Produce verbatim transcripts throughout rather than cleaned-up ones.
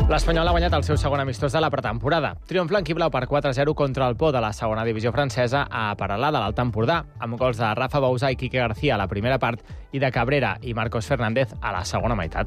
L'Espanyol ha guanyat el seu segon amistós de la pretemporada. Triomf blanquiblau per quatre a zero contra el Pau de la segona divisió francesa a Peralada, de l'Alt Empordà, amb gols de Rafa Bauzá i Quique García a la primera part i de Cabrera i Marcos Fernández a la segona meitat.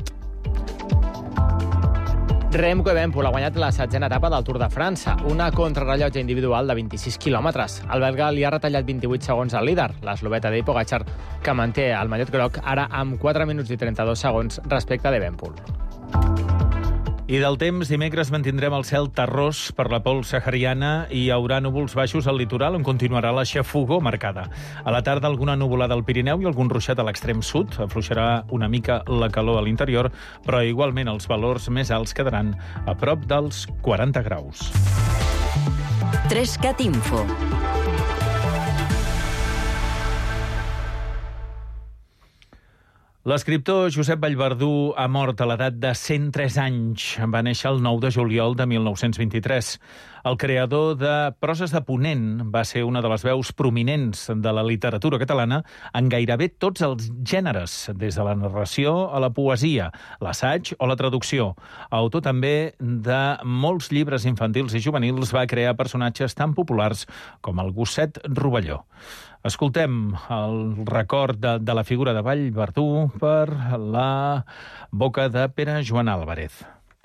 Remco Evenepoel ha guanyat la setzena etapa del Tour de França, una contrarrellotge individual de vint-i-sis quilòmetres. El belga li ha retallat vint-i-vuit segons al líder, l'eslovè Tadej Pogačar, que manté el mallot groc ara amb quatre minuts i trenta-dos segons respecte d'Evenepoel. I del temps, dimecres mantindrem el cel terrós per la pols sahariana i hi haurà núvols baixos al litoral on continuarà la xafogor marcada. A la tarda, alguna nuvolada al Pirineu i algun ruixat a l'extrem sud. Afluixarà una mica la calor a l'interior, però igualment els valors més alts quedaran a prop dels quaranta graus. tres cat Info. L'escriptor Josep Vallverdú ha mort a l'edat de cent tres anys. Va néixer el nou de juliol de mil nou-cents vint-i-tres. El creador de Proses de Ponent va ser una de les veus prominents de la literatura catalana en gairebé tots els gèneres, des de la narració a la poesia, l'assaig o la traducció. Autor també de molts llibres infantils i juvenils, va crear personatges tan populars com el gosset Rovelló. Escoltem el record de, de la figura de Vallverdú per la boca de Pere Joan Álvarez.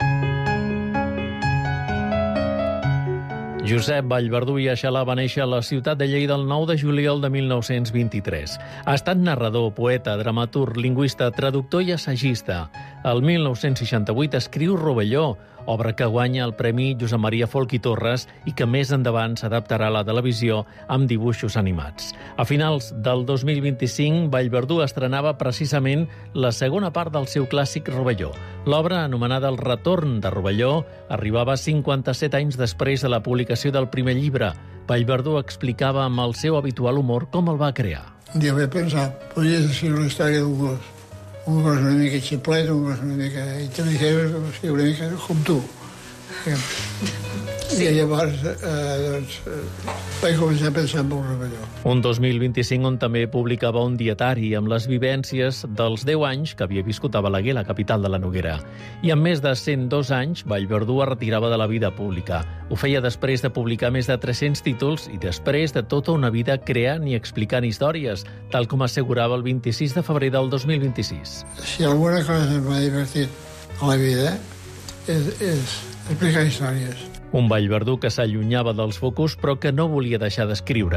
Josep Vallverdú i Aixalà va néixer a la ciutat de Lleida el nou de juliol de mil nou-cents vint-i-tres. Ha estat narrador, poeta, dramaturg, lingüista, traductor i assagista. El mil nou-cents seixanta-vuit escriu Rovelló, obra que guanya el Premi Josep Maria Folch i Torres i que més endavant s'adaptarà a la televisió amb dibuixos animats. A finals del dos mil vint-i-cinc, Vallverdú estrenava precisament la segona part del seu clàssic Rovelló. L'obra, anomenada El retorn de Rovelló, arribava cinquanta-set anys després de la publicació del primer llibre. Vallverdú explicava amb el seu habitual humor com el va crear. Un dia vaig pensar, podries escriure la història d'un gos. Un gos una mica xiplet, un gos una mica intel·ligent, una mica com tu. I llavors eh, doncs, eh, vaig començar a pensar en el Rovelló. Un dos mil vint-i-cinc on també publicava un dietari amb les vivències dels deu anys que havia viscut a Balaguer, la capital de la Noguera. I amb més de cent dos anys, Vallverdú es retirava de la vida pública. Ho feia després de publicar més de tres-cents títols i després de tota una vida creant i explicant històries, tal com assegurava el vint-i-sis de febrer del dos mil vint-i-sis. Si alguna cosa m'ha divertit a la vida és, és explicar històries. Un Vallverdú que s'allunyava dels focus però que no volia deixar d'escriure.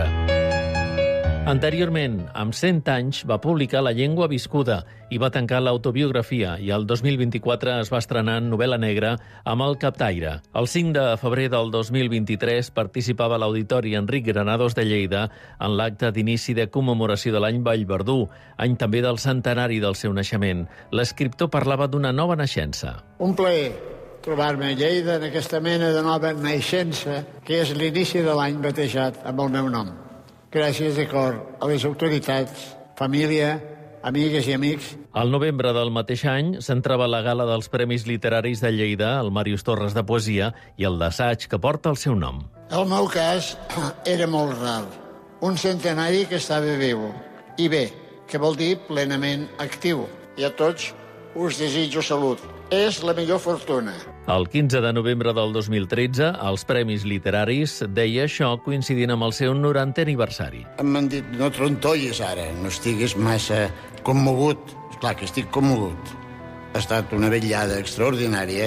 Anteriorment, amb cent anys, va publicar La llengua viscuda i va tancar l'autobiografia i el dos mil vint-i-quatre es va estrenar en novel·la negra amb El captaire. El cinc de febrer del dos mil vint-i-tres participava a l'Auditori Enric Granados de Lleida en l'acte d'inici de commemoració de l'any Vallverdú, any també del centenari del seu naixement. L'escriptor parlava d'una nova naixença. Un plaer trobar-me a Lleida en aquesta mena de nova naixença que és l'inici de l'any batejat amb el meu nom. Gràcies de cor a les autoritats, família, amigues i amics. Al novembre del mateix any s'entrava la gala dels Premis Literaris de Lleida, el Màrius Torres de Poesia i el d'assaig que porta el seu nom. El meu cas era molt rar. Un centenari que estava viu. I bé, que vol dir plenament actiu. I a tots us desitjo salut. És la millor fortuna. El quinze de novembre del dos mil tretze, els Premis Literaris deia això coincidint amb el seu norantè aniversari. M'han dit, no trontollis ara, no estiguis massa commogut. Esclar que estic commogut. Ha estat una vetllada extraordinària,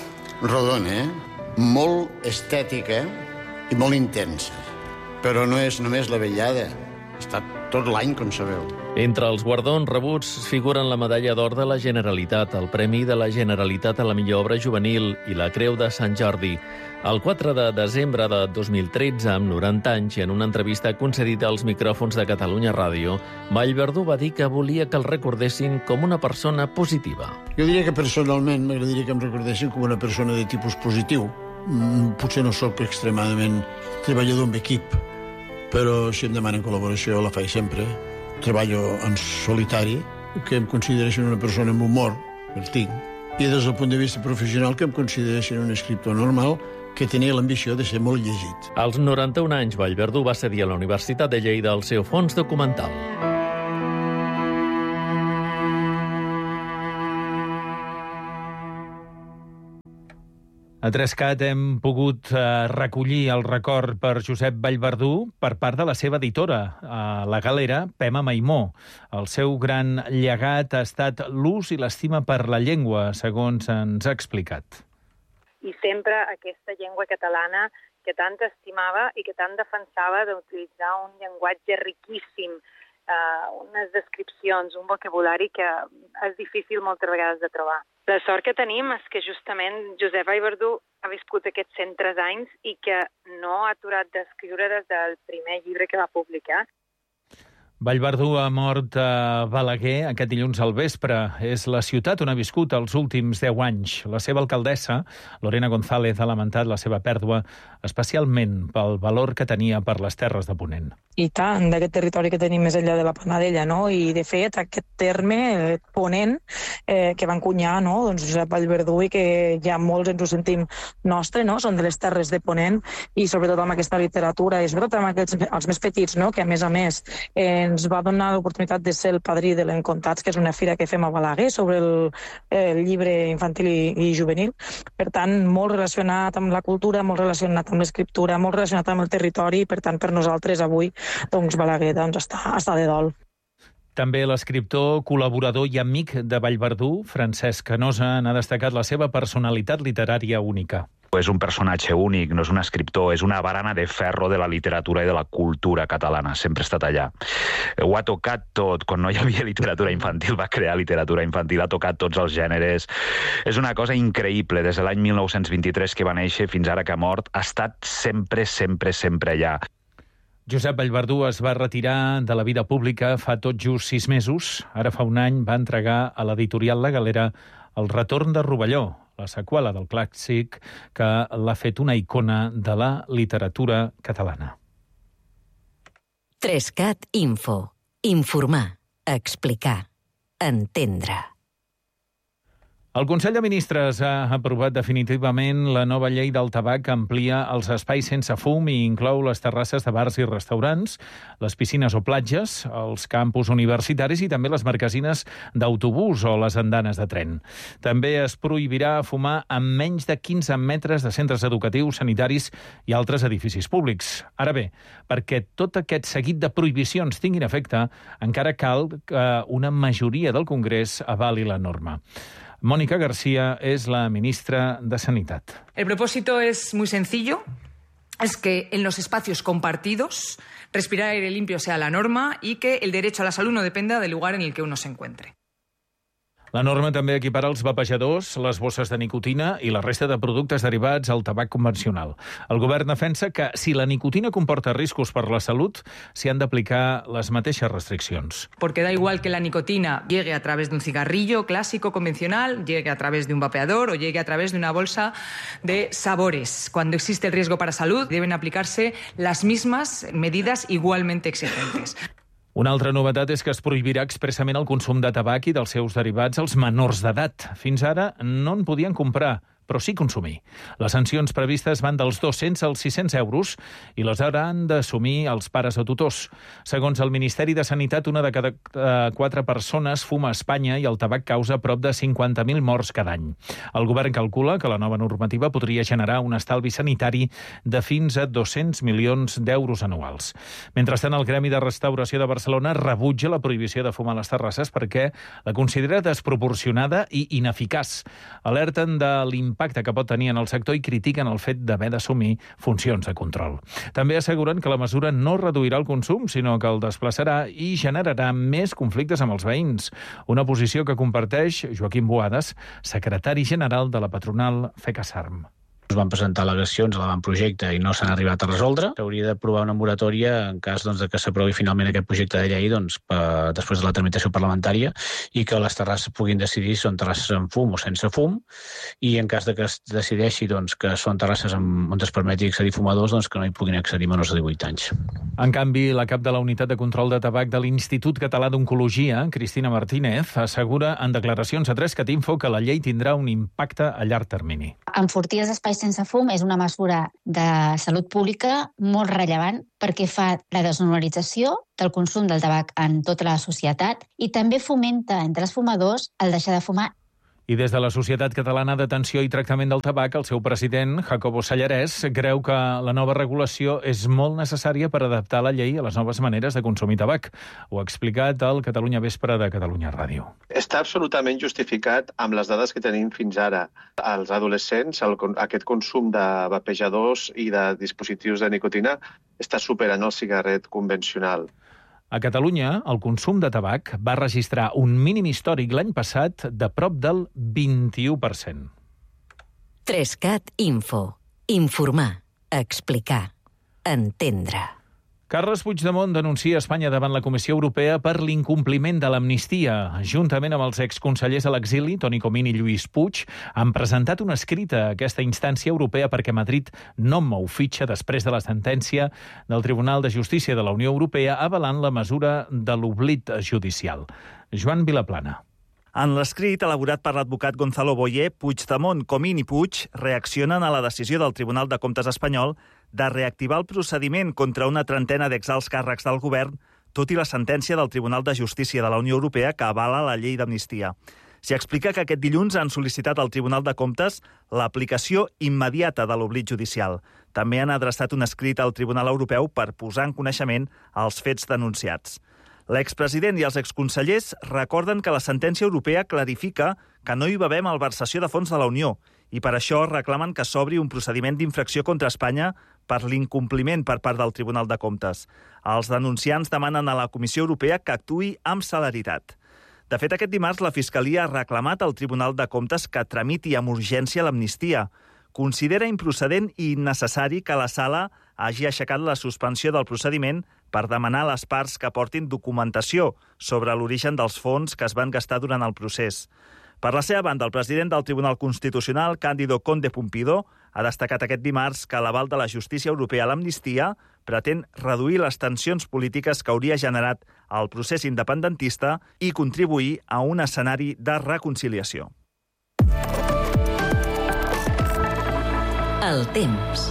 rodona, molt estètica i molt intensa. Però no és només la vetllada, ha estat tot l'any, com sabeu. Entre els guardons rebuts figuren la Medalla d'Or de la Generalitat, el Premi de la Generalitat a la millor obra juvenil i la Creu de Sant Jordi. El quatre de desembre de dos mil tretze, amb noranta anys, i en una entrevista concedida als micròfons de Catalunya Ràdio, Vallverdú va dir que volia que el recordessin com una persona positiva. Jo diria que personalment m'agradaria que em recordessin com una persona de tipus positiu. Potser no sóc extremadament treballador amb equip, però si em demanen col·laboració la faig sempre. Treballo en solitari, que em consideressin una persona amb humor, el tinc, i des del punt de vista professional que em consideressin un escriptor normal que tenia l'ambició de ser molt llegit. Als noranta-un anys, Vallverdú va cedir a la Universitat de Lleida el seu fons documental. A Trescat hem pogut eh, recollir el record per Josep Vallverdú per part de la seva editora, a la Galera, Pema Maimó. El seu gran llegat ha estat l'ús i l'estima per la llengua, segons ens ha explicat. I sempre aquesta llengua catalana que tant estimava i que tant defensava d'utilitzar un llenguatge riquíssim, eh, unes descripcions, un vocabulari que és difícil moltes vegades de trobar. La sort que tenim és que justament Josep Vallverdú ha viscut aquests cent tres anys i que no ha aturat d'escriure des del primer llibre que va publicar. Vallverdú ha mort a Balaguer aquest dilluns al vespre. És la ciutat on ha viscut els últims deu anys. La seva alcaldessa, Lorena González, ha lamentat la seva pèrdua, especialment pel valor que tenia per les terres de Ponent. I tant, d'aquest territori que tenim més enllà de la Panadella, no? I, de fet, aquest terme, eh, Ponent, eh, que va encunyar, no? Doncs Josep Vallverdú i que ja molts ens ho sentim nostre, no? Són de les terres de Ponent i sobretot amb aquesta literatura i sobretot amb aquests, els més petits, no? Que a més a més eh, ens va donar l'oportunitat de ser el padrí de l'Encontats, que és una fira que fem a Balaguer sobre el, el llibre infantil i, i juvenil. Per tant, molt relacionat amb la cultura, molt relacionat amb l'escriptura, molt relacionat amb el territori, i per tant, per nosaltres avui, doncs Balaguer doncs, està, està de dol. També l'escriptor, col·laborador i amic de Vallverdú, Francesc Canosa, n'ha destacat la seva personalitat literària única. És un personatge únic, no és un escriptor, és una barana de ferro de la literatura i de la cultura catalana, sempre ha estat allà. Ho ha tocat tot, quan no hi havia literatura infantil, va crear literatura infantil, ha tocat tots els gèneres. És una cosa increïble, des de l'any mil nou-cents vint-i-tres que va néixer fins ara que ha mort, ha estat sempre, sempre, sempre allà. Josep Vallverdú es va retirar de la vida pública fa tot just sis mesos. Ara fa un any va entregar a l'editorial La Galera El retorn de Rovelló, la seqüela del clàssic que l'ha fet una icona de la literatura catalana. Trescat Info. Informar, explicar, entendre. El Consell de Ministres ha aprovat definitivament la nova llei del tabac que amplia els espais sense fum i inclou les terrasses de bars i restaurants, les piscines o platges, els campus universitaris i també les marquesines d'autobús o les andanes de tren. També es prohibirà fumar a menys de quinze metres de centres educatius, sanitaris i altres edificis públics. Ara bé, perquè tot aquest seguit de prohibicions tinguin efecte, encara cal que una majoria del Congrés avali la norma. Mónica García es la ministra de Sanidad. El propósito es muy sencillo, es que en los espacios compartidos respirar aire limpio sea la norma y que el derecho a la salud no dependa del lugar en el que uno se encuentre. La norma també equipara els vapejadors, les bosses de nicotina i la resta de productes derivats al tabac convencional. El govern defensa que si la nicotina comporta riscos per la salut, s'hi han d'aplicar les mateixes restriccions. Porque da igual que la nicotina llegue a través de un cigarrillo clásico convencional, llegue a través de un vapeador o llegue a través de una bolsa de sabores. Cuando existe el riesgo para salud, deben aplicarse las mismas medidas igualmente exigentes. Una altra novetat és que es prohibirà expressament el consum de tabac i dels seus derivats als menors d'edat. Fins ara no en podien comprar, però sí consumir. Les sancions previstes van dels dos-cents als sis-cents euros i les hauran d'assumir els pares o tutors. Segons el Ministeri de Sanitat, una de cada eh, quatre persones fuma a Espanya i el tabac causa prop de cinquanta mil morts cada any. El govern calcula que la nova normativa podria generar un estalvi sanitari de fins a dos-cents milions d'euros anuals. Mentrestant, el Gremi de Restauració de Barcelona rebutja la prohibició de fumar a les terrasses perquè la considera desproporcionada i ineficaç. Alerten de l'impacte que pot tenir en el sector i critiquen el fet d'haver d'assumir funcions de control. També asseguren que la mesura no reduirà el consum, sinó que el desplaçarà i generarà més conflictes amb els veïns. Una posició que comparteix Joaquim Boades, secretari general de la patronal FECASARM. Es van presentar al·legacions a l'avantprojecte i no s'han arribat a resoldre. S'hauria d'aprovar una moratòria en cas doncs, de que s'aprovi finalment aquest projecte de llei doncs, per, després de la tramitació parlamentària i que les terrasses puguin decidir si són terrasses amb fum o sense fum i en cas de que es decideixi doncs, que són terrasses amb, on es permeti accedir fumadors, doncs, que no hi puguin accedir menors de divuit anys. En canvi, la cap de la Unitat de Control de Tabac de l'Institut Català d'Oncologia, Cristina Martínez, assegura en declaracions a Trescat Info que la llei tindrà un impacte a llarg termini. Enfortir els espais sense fum és una mesura de salut pública molt rellevant perquè fa la desnormalització del consum del tabac en tota la societat i també fomenta entre els fumadors el deixar de fumar. I des de la Societat Catalana d'Atenció i Tractament del Tabac, el seu president, Jacobo Sallarès, creu que la nova regulació és molt necessària per adaptar la llei a les noves maneres de consumir tabac. Ho ha explicat al Catalunya Vespre de Catalunya Ràdio. Està absolutament justificat amb les dades que tenim fins ara. Els adolescents, el, aquest consum de vapejadors i de dispositius de nicotina està superant el cigarret convencional. A Catalunya, el consum de tabac va registrar un mínim històric l'any passat de prop del vint-i-u per cent. Trescat Info. Informar. Explicar. Entendre. Carles Puigdemont denuncia Espanya davant la Comissió Europea per l'incompliment de l'amnistia. Juntament amb els exconsellers a l'exili, Toni Comín i Lluís Puig, han presentat un escrit a aquesta instància europea perquè Madrid no mou fitxa després de la sentència del Tribunal de Justícia de la Unió Europea avalant la mesura de l'oblit judicial. Joan Vilaplana. En l'escrit elaborat per l'advocat Gonzalo Boyer, Puigdemont, Comín i Puig reaccionen a la decisió del Tribunal de Comptes espanyol de reactivar el procediment contra una trentena d'exalts càrrecs del govern, tot i la sentència del Tribunal de Justícia de la Unió Europea que avala la llei d'amnistia. S'hi explica que aquest dilluns han sol·licitat al Tribunal de Comptes l'aplicació immediata de l'oblit judicial. També han adreçat un escrit al Tribunal Europeu per posar en coneixement els fets denunciats. L'expresident i els exconsellers recorden que la sentència europea clarifica que no hi va haver malversació de fons de la Unió i per això reclamen que s'obri un procediment d'infracció contra Espanya per l'incompliment per part del Tribunal de Comptes. Els denunciants demanen a la Comissió Europea que actuï amb celeritat. De fet, aquest dimarts la Fiscalia ha reclamat al Tribunal de Comptes que tramiti amb urgència l'amnistia. Considera improcedent i innecessari que la Sala hagi aixecat la suspensió del procediment per demanar a les parts que aportin documentació sobre l'origen dels fons que es van gastar durant el procés. Per la seva banda, el president del Tribunal Constitucional, Cándido Conde Pumpido, ha destacat aquest dimarts que l'aval de la justícia europea a l'amnistia pretén reduir les tensions polítiques que hauria generat el procés independentista i contribuir a un escenari de reconciliació. El temps.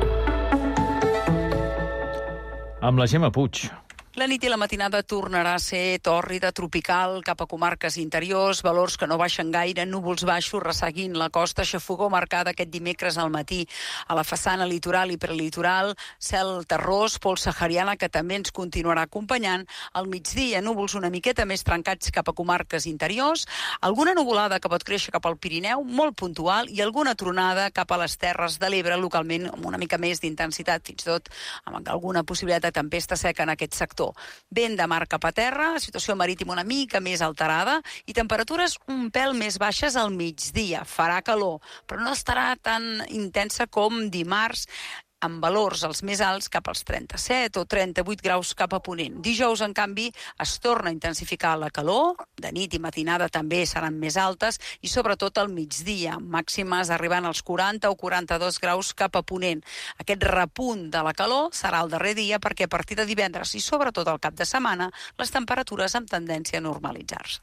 Amb la Gemma Puig. La nit i la matinada tornarà a ser tòrrida, tropical, cap a comarques interiors, valors que no baixen gaire, núvols baixos resseguint la costa, xafogor marcada aquest dimecres al matí a la façana litoral i prelitoral, cel terrós, pols sahariana que també ens continuarà acompanyant, al migdia núvols una miqueta més trencats cap a comarques interiors, alguna nuvolada que pot créixer cap al Pirineu, molt puntual, i alguna tronada cap a les Terres de l'Ebre, localment amb una mica més d'intensitat, fins i tot amb alguna possibilitat de tempesta seca en aquest sector. Vent de mar cap a terra, situació marítima una mica més alterada i temperatures un pèl més baixes al migdia. Farà calor, però no estarà tan intensa com dimarts, amb valors els més alts cap als trenta-set o trenta-vuit graus cap a ponent. Dijous, en canvi, es torna a intensificar la calor, de nit i matinada també seran més altes i sobretot al migdia, màximes arribant als quaranta o quaranta-dos graus cap a ponent. Aquest repunt de la calor serà el darrer dia perquè a partir de divendres i sobretot al cap de setmana les temperatures amb tendència a normalitzar-se.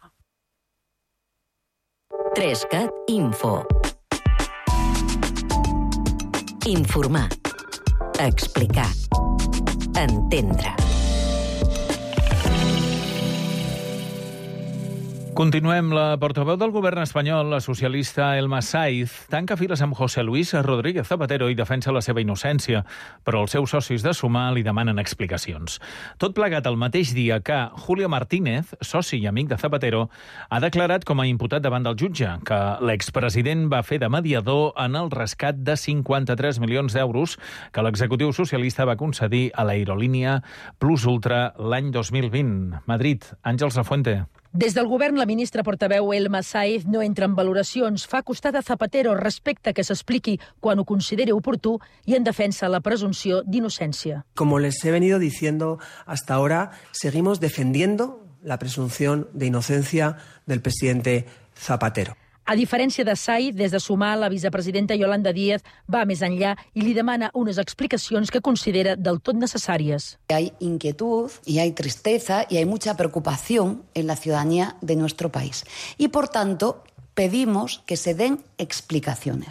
Trescat Info. Informar. Explicar. Entendre. Continuem. La portaveu del govern espanyol, la socialista Elma Saiz, tanca files amb José Luis Rodríguez Zapatero i defensa la seva innocència, però els seus socis de Sumar li demanen explicacions. Tot plegat el mateix dia que Julio Martínez, soci i amic de Zapatero, ha declarat com a imputat davant del jutge que l'expresident va fer de mediador en el rescat de cinquanta-tres milions d'euros que l'executiu socialista va concedir a l'aerolínia Plus Ultra l'any dos mil vint. Madrid, Àngels Lafuente. Des del govern, la ministra portaveu Elma Saiz no entra en valoracions, fa costat a Zapatero respecte que s'expliqui quan ho consideri oportú i en defensa la presumpció d'innocència. Como les he venido diciendo hasta ahora, seguimos defendiendo la presunción de inocencia del presidente Zapatero. A diferència de Saiz, des de Sumar, la vicepresidenta Yolanda Díaz va més enllà i li demana unes explicacions que considera del tot necessàries. Hay inquietud y hay tristeza y hay mucha preocupación en la ciudadanía de nuestro país. Y, por tanto, pedimos que se den explicaciones.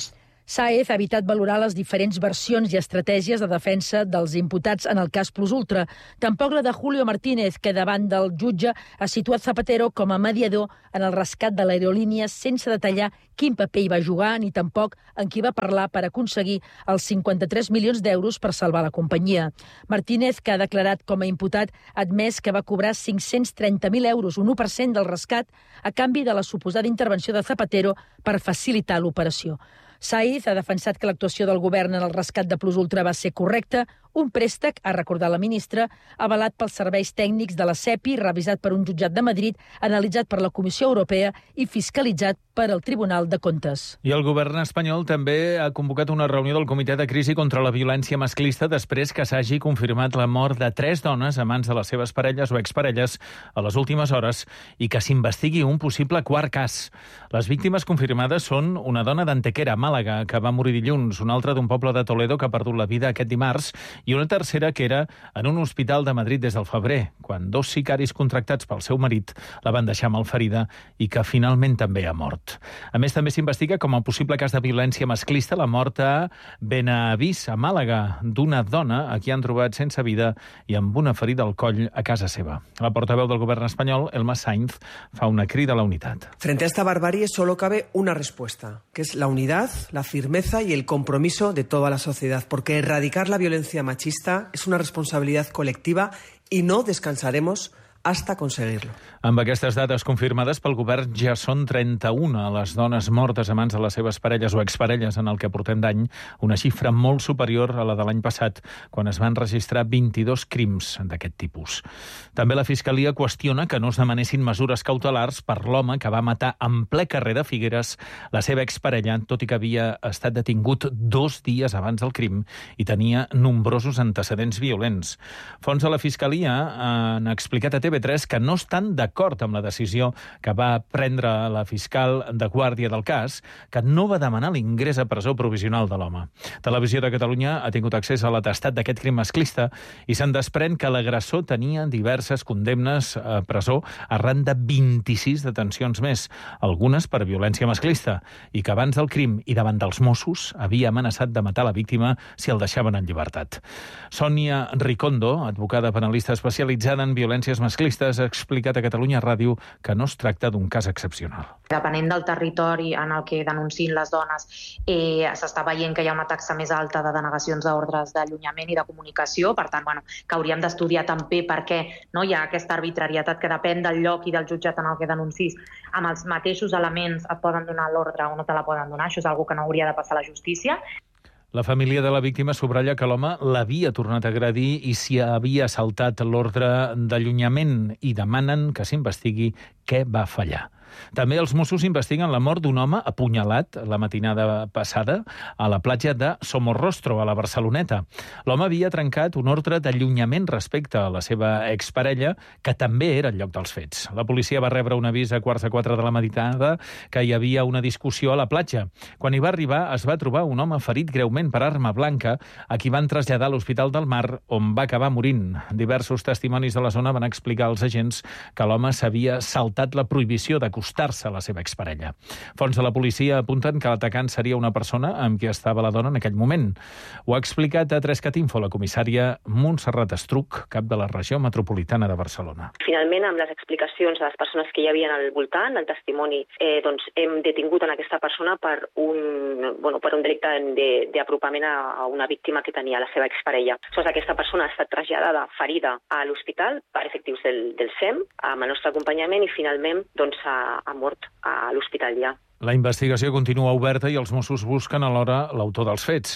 Sáez ha evitat valorar les diferents versions i estratègies de defensa dels imputats en el cas Plus Ultra. Tampoc la de Julio Martínez, que davant del jutge ha situat Zapatero com a mediador en el rescat de l'aerolínia sense detallar quin paper hi va jugar ni tampoc en qui va parlar per aconseguir els cinquanta-tres milions d'euros per salvar la companyia. Martínez, que ha declarat com a imputat, ha admès que va cobrar cinc-cents trenta mil euros, un u per cent del rescat, a canvi de la suposada intervenció de Zapatero per facilitar l'operació. Sáez ha defensat que l'actuació del govern en el rescat de Plus Ultra va ser correcta, un préstec, ha recordat la ministra, avalat pels serveis tècnics de la SEPI, revisat per un jutjat de Madrid, analitzat per la Comissió Europea i fiscalitzat per al Tribunal de Comptes. I el govern espanyol també ha convocat una reunió del Comitè de Crisi contra la Violència Masclista després que s'hagi confirmat la mort de tres dones a mans de les seves parelles o exparelles a les últimes hores i que s'investigui un possible quart cas. Les víctimes confirmades són una dona d'Antequera, Màlaga, que va morir dilluns, una altra d'un poble de Toledo que ha perdut la vida aquest dimarts i una tercera que era en un hospital de Madrid des del febrer, quan dos sicaris contractats pel seu marit la van deixar malferida i que finalment també ha mort. A més, també s'investiga com a possible cas de violència masclista la mort a Benavís, a Màlaga, d'una dona a qui han trobat sense vida i amb una ferida al coll a casa seva. La portaveu del govern espanyol, Elma Sainz, fa una crida a la unitat. Frente a esta barbarie solo cabe una respuesta, que es la unidad, la firmeza y el compromiso de toda la sociedad, porque erradicar la violencia machista es una responsabilidad colectiva y no descansaremos hasta conseguirlo. Amb aquestes dades confirmades pel govern ja són trenta-una les dones mortes a mans de les seves parelles o exparelles en el que portem d'any, una xifra molt superior a la de l'any passat, quan es van registrar vint-i-dos crims d'aquest tipus. També la Fiscalia qüestiona que no es demanessin mesures cautelars per l'home que va matar en ple carrer de Figueres la seva exparella, tot i que havia estat detingut dos dies abans del crim i tenia nombrosos antecedents violents. Fons de la Fiscalia han explicat a T V tres que no estan d'acord amb la decisió que va prendre la fiscal de guàrdia del cas, que no va demanar l'ingrés a presó provisional de l'home. Televisió de Catalunya ha tingut accés a l'atestat d'aquest crim masclista i se'n desprèn que l'agressor tenia diverses condemnes a presó arran de vint-i-sis detencions més, algunes per violència masclista, i que abans del crim i davant dels Mossos havia amenaçat de matar la víctima si el deixaven en llibertat. Sònia Ricondo, advocada penalista especialitzada en violències masclistes, ha explicat a Catalunya Ràdio que no es tracta d'un cas excepcional. Depenent del territori en el que denunciïn les dones, eh, s'està veient que hi ha una taxa més alta de denegacions d'ordres d'allunyament i de comunicació, per tant, bueno, que hauríem d'estudiar també per què no hi ha aquesta arbitrarietat que depèn del lloc i del jutjat en el que denuncis. Amb els mateixos elements et poden donar l'ordre o no te la poden donar, això és una cosa que no hauria de passar a la justícia. La família de la víctima subratlla que l'home l'havia tornat a agredir i s'hi havia saltat l'ordre d'allunyament i demanen que s'investigui què va fallar. També els Mossos investiguen la mort d'un home apunyalat la matinada passada a la platja de Somorrostro, a la Barceloneta. L'home havia trencat un ordre d'allunyament respecte a la seva exparella, que també era al lloc dels fets. La policia va rebre un avís a quarts de quatre de la matinada que hi havia una discussió a la platja. Quan hi va arribar, es va trobar un home ferit greument per arma blanca, a qui van traslladar a l'Hospital del Mar, on va acabar morint. Diversos testimonis de la zona van explicar als agents que l'home s'havia saltat la prohibició d'acostar-se a la seva exparella. Fons de la policia apunten que l'atacant seria una persona amb qui estava la dona en aquell moment. Ho ha explicat a Trescat Info la comissària Montserrat Estruc, cap de la regió metropolitana de Barcelona. Finalment, amb les explicacions de les persones que hi havia al voltant, el testimoni, eh, doncs, hem detingut en aquesta persona per un, bueno, per un delicte d'apropament a, a una víctima que tenia la seva exparella. Doncs aquesta persona ha estat traslladada ferida a l'hospital per efectius del, del S E M, amb el nostre acompanyament, i finalment doncs, ha, ha mort a l'hospital ja. La investigació continua oberta i els Mossos busquen alhora l'autor dels fets.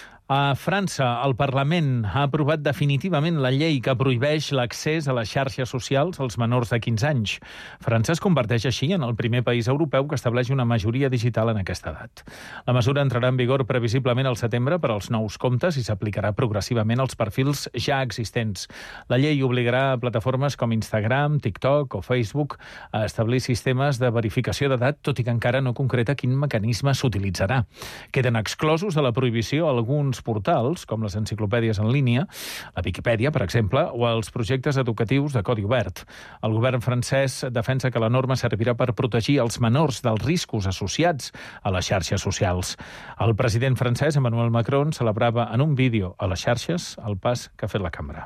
A França, el Parlament ha aprovat definitivament la llei que prohibeix l'accés a les xarxes socials als menors de quinze anys. França es converteix així en el primer país europeu que estableix una majoria digital en aquesta edat. La mesura entrarà en vigor previsiblement al setembre per als nous comptes i s'aplicarà progressivament als perfils ja existents. La llei obligarà a plataformes com Instagram, TikTok o Facebook a establir sistemes de verificació d'edat, tot i que encara no concreta quin mecanisme s'utilitzarà. Queden exclosos de la prohibició alguns nous portals, com les enciclopèdies en línia, la Viquipèdia, per exemple, o els projectes educatius de codi obert. El govern francès defensa que la norma servirà per protegir els menors dels riscos associats a les xarxes socials. El president francès, Emmanuel Macron, celebrava en un vídeo a les xarxes el pas que ha fet la cambra.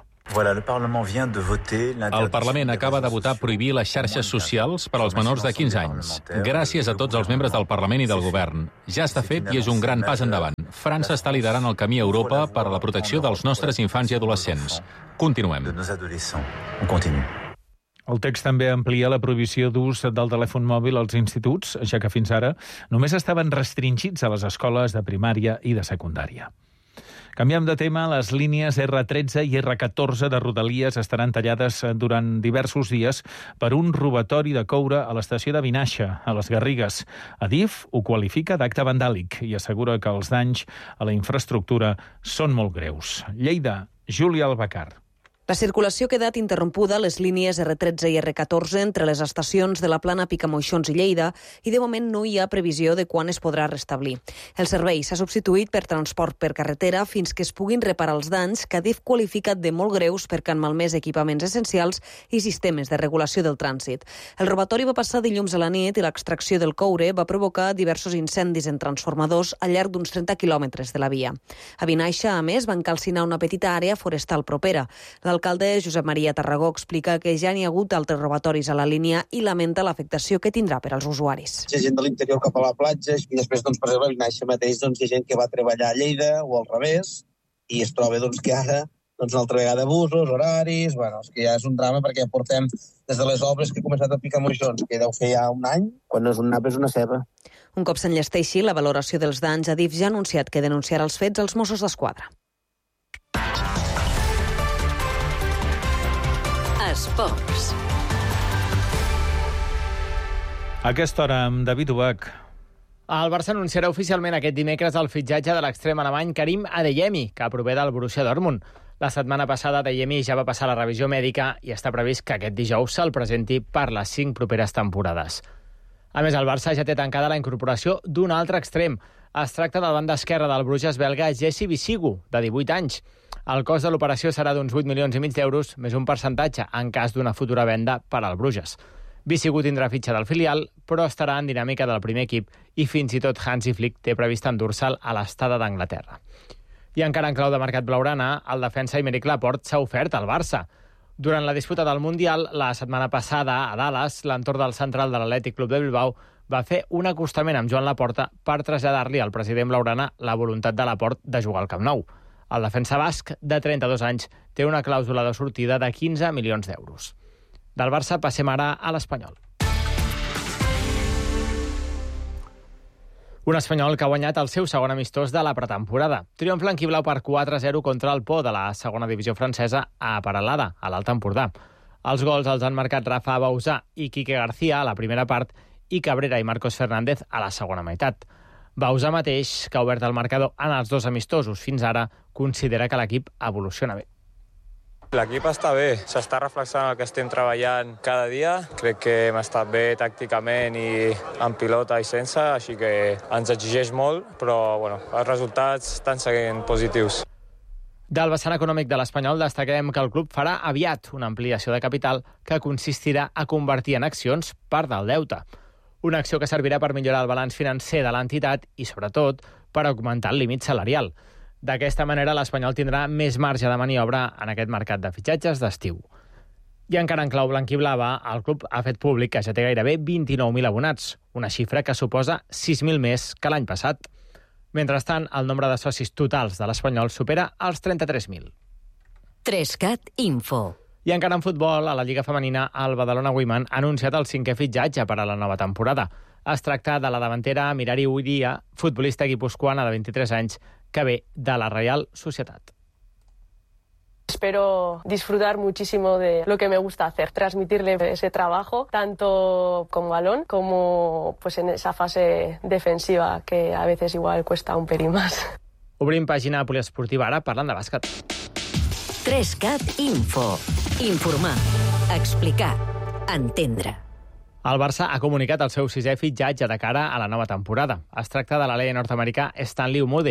El Parlament acaba de votar prohibir les xarxes socials per als menors de quinze anys. Gràcies a tots els membres del Parlament i del Govern. Ja està fet i és un gran pas endavant. França està liderant el camí a Europa per a la protecció dels nostres infants i adolescents. Continuem. El text també amplia la prohibició d'ús del telèfon mòbil als instituts, ja que fins ara només estaven restringits a les escoles de primària i de secundària. Canviem de tema, les línies erre tretze i erre catorze de Rodalies estaran tallades durant diversos dies per un robatori de coure a l'estació de Vinaixa, a les Garrigues. Adif ho qualifica d'acte vandàlic i assegura que els danys a la infraestructura són molt greus. Lleida, Júlia Albacar. La circulació ha quedat interrompuda a les línies erre tretze i erre catorze entre les estacions de la Plana, Picamoixons i Lleida i de moment no hi ha previsió de quan es podrà restablir. El servei s'ha substituït per transport per carretera fins que es puguin reparar els danys que Adif qualifica de molt greus perquè han malmès equipaments essencials i sistemes de regulació del trànsit. El robatori va passar dilluns a la nit i l'extracció del coure va provocar diversos incendis en transformadors al llarg d'uns trenta quilòmetres de la via. A Vinaixa, a més, van calcinar una petita àrea forestal propera. L'alcalde Josep Maria Tarragó explica que ja n'hi ha hagut altres robatoris a la línia i lamenta l'afectació que tindrà per als usuaris. Hi ha gent de l'interior cap a la platja i després, doncs, per exemple, a Vinaixa mateix doncs, hi ha gent que va treballar a Lleida o al revés i es troba doncs, que ara doncs, una altra vegada abusos, horaris... Bueno, és que ja és un drama perquè ja portem des de les obres que he començat a picar moixons, que deu fer ja un any, quan no és un nap és una ceba. Un cop s'enllesteixi la valoració dels danys, Adif ja ha anunciat que denunciarà els fets als Mossos d'Esquadra. Esports. A aquesta hora, amb David Ubach. El Barça anunciarà oficialment aquest dimecres el fitxatge de l'extrem alemany Karim Adeyemi, que prové del Borussia Dortmund. La setmana passada Adeyemi ja va passar la revisió mèdica i està previst que aquest dijous se'l presenti per les cinc properes temporades. A més, el Barça ja té tancada la incorporació d'un altre extrem. Es tracta del banda esquerre del Bruges belga Jesse Bisigu, de divuit anys. El cost de l'operació serà d'uns vuit milions i mig d'euros, més un percentatge en cas d'una futura venda per al Bruges. Bisigu tindrà fitxa del filial, però estarà en dinàmica del primer equip i fins i tot Hansi Flick té previst endur-se'l a l'estada d'Anglaterra. I encara en clau de mercat blaugrana, el defensa Aymeric Laporte s'ha ofert al Barça. Durant la disputa del Mundial, la setmana passada, a Dallas, l'entorn del central de l'Atlètic Club de Bilbao va fer un acostament amb Joan Laporta per traslladar-li al president blaugrana la voluntat de Laporte de jugar al Camp Nou. El defensa basc, de trenta-dos anys, té una clàusula de sortida de quinze milions d'euros. Del Barça passem ara a l'Espanyol. Un espanyol que ha guanyat el seu segon amistós de la pretemporada. Triomf blanquiblau per quatre a zero contra el Pau de la segona divisió francesa a Peralada, a l'Alt Empordà. Els gols els han marcat Rafa Bausà i Quique García a la primera part i Cabrera i Marcos Fernández a la segona meitat. Bausà mateix, que ha obert el marcador en els dos amistosos fins ara, considera que l'equip evoluciona bé. L'equip està bé, s'està reflexionant el que estem treballant cada dia. Crec que hem estat bé tàcticament i en pilota i sense, així que ens exigeix molt, però bueno, els resultats estan seguint positius. Del vessant econòmic de l'Espanyol destaquem que el club farà aviat una ampliació de capital que consistirà a convertir en accions part del deute. Una acció que servirà per millorar el balanç financer de l'entitat i, sobretot, per augmentar el límit salarial. D'aquesta manera, l'Espanyol tindrà més marge de maniobra en aquest mercat de fitxatges d'estiu. I encara en clau blanquiblava, el club ha fet públic que ja té gairebé vint-i-nou mil abonats, una xifra que suposa sis mil més que l'any passat. Mentrestant, el nombre de socis totals de l'Espanyol supera els trenta-tres mil. Trescat Info. I encara en futbol, a la Lliga Femenina, el Badalona Women ha anunciat el cinquè fitxatge per a la nova temporada. Es tracta de la davantera Mirari Uidia, futbolista guipuscoana de vint-i-tres anys, que ve de la Real Societat. Espero disfrutar muchísimo de lo que me gusta hacer, transmitirle ese trabajo, tanto con balón como pues en esa fase defensiva que a veces igual cuesta un pelín más. Obrim pàgina poliesportiva ara parlant de bàsquet. Trescat Info. Informar, explicar, entendre. El Barça ha comunicat el seu sisè fitxatge de cara a la nova temporada. Es tracta de l'alè nord-americà Stanley Umude,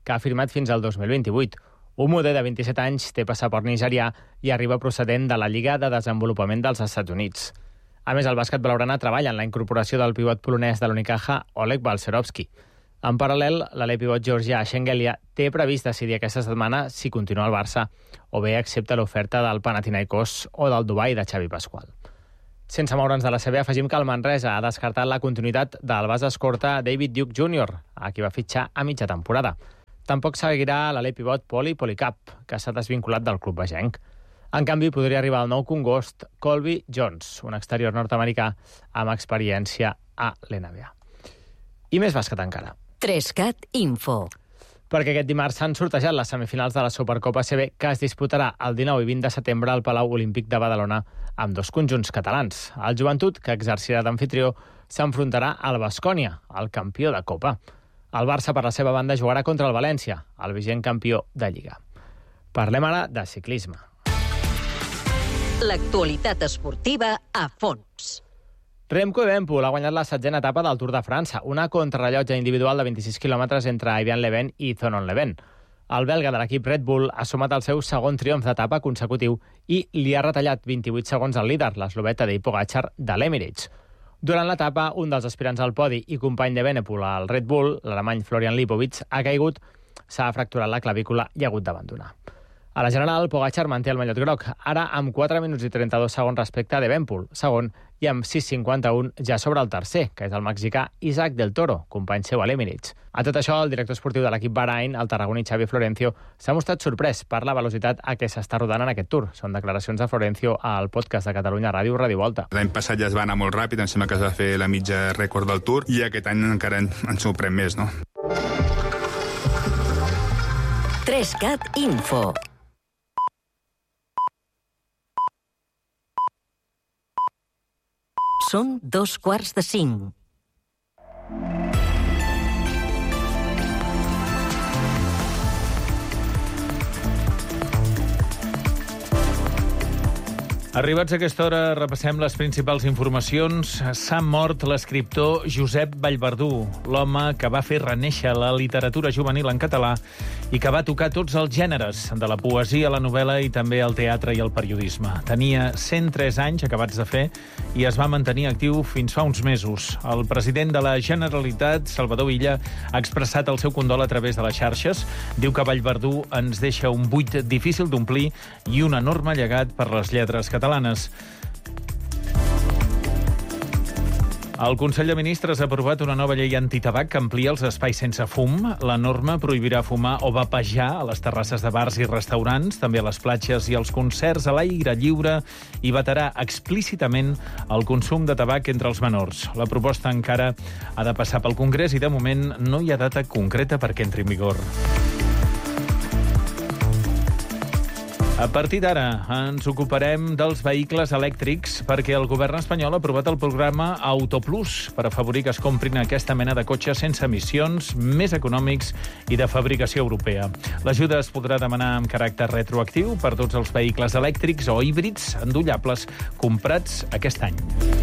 que ha firmat fins al dos mil vint-i-vuit. Umude, de vint-i-set anys, té passaport nigerià i arriba procedent de la Lliga de Desenvolupament dels Estats Units. A més, el bàsquet blaugrana treballa en la incorporació del pivot polonès de l'Unicaja, Oleg Balcerovski. En paral·lel, l'alè pivot georgià Shengelia té previst decidir aquesta setmana si continua al Barça o bé accepta l'oferta del Panathinaikos o del Dubai de Xavi Pasqual. Sense moure'ns de la C B, afegim que el Manresa ha descartat la continuïtat del base escorta David Duke júnior, a qui va fitxar a mitja temporada. Tampoc seguirà l'alè pivot Poli Policap, que s'ha desvinculat del club bagenc. En canvi, podria arribar el nou congost Colby Jones, un exterior nord-americà amb experiència a l'N B A. I més bàsquet encara. Trescat Info. Perquè aquest dimarts s'han sortejat les semifinals de la Supercopa A C B, que es disputarà el dinou i vint de setembre al Palau Olímpic de Badalona amb dos conjunts catalans. El Joventut, que exercirà d'amfitrió, s'enfrontarà al Baskonia, el campió de Copa. El Barça, per la seva banda, jugarà contra el València, el vigent campió de Lliga. Parlem ara de ciclisme. L'actualitat esportiva a fons. Remco Evenepoel ha guanyat la setzena etapa del Tour de França, una contrarrellotge individual de vint-i-sis quilòmetres entre Evian Leven i Thonon Leven. El belga de l'equip Red Bull ha sumat el seu segon triomf d'etapa consecutiu i li ha retallat vint-i-vuit segons al líder, l'eslovè Tadej Pogačar de l'Emirates. Durant l'etapa, un dels aspirants al podi i company d'Evenepoel al Red Bull, l'alemany Florian Lipovic, ha caigut, s'ha fracturat la clavícula i ha hagut d'abandonar. A la general, Pogačar manté el mallot groc, ara amb quatre minuts i trenta-dos segons respecte a Evenepoel, segon, i amb sis cinquanta-un ja sobre el tercer, que és el mexicà Isaac del Toro, company seu a l'Emirates. A tot això, el director esportiu de l'equip Bahrain, el tarragoní Xavi Florencio, s'ha mostrat sorprès per la velocitat a què s'està rodant en aquest Tour. Són declaracions de Florencio al podcast de Catalunya Ràdio, Ràdio Volta. L'any passat ja es va anar molt ràpid, em sembla que es va fer la mitja rècord del Tour, i aquest any encara ens sorprèn més, no? Trescat Info. Són dos quarts de cinc. Arribats a aquesta hora, repassem les principals informacions. S'ha mort l'escriptor Josep Vallverdú, l'home que va fer renéixer la literatura juvenil en català i que va tocar tots els gèneres, de la poesia a la novel·la i també el teatre i el periodisme. Tenia cent tres anys acabats de fer i es va mantenir actiu fins fa uns mesos. El president de la Generalitat, Salvador Illa, ha expressat el seu condol a través de les xarxes. Diu que Vallverdú ens deixa un buit difícil d'omplir i un enorme llegat per les lletres catalanes. El Consell de Ministres ha aprovat una nova llei antitabac que amplia els espais sense fum. La norma prohibirà fumar o vapejar a les terrasses de bars i restaurants, també a les platges i els concerts a l'aire lliure, i vetarà explícitament el consum de tabac entre els menors. La proposta encara ha de passar pel Congrés i, de moment, no hi ha data concreta perquè entri en vigor. A partir d'ara ens ocuparem dels vehicles elèctrics perquè el govern espanyol ha aprovat el programa Autoplus per afavorir que es comprin aquesta mena de cotxes sense emissions, més econòmics i de fabricació europea. L'ajuda es podrà demanar amb caràcter retroactiu per tots els vehicles elèctrics o híbrids endollables comprats aquest any.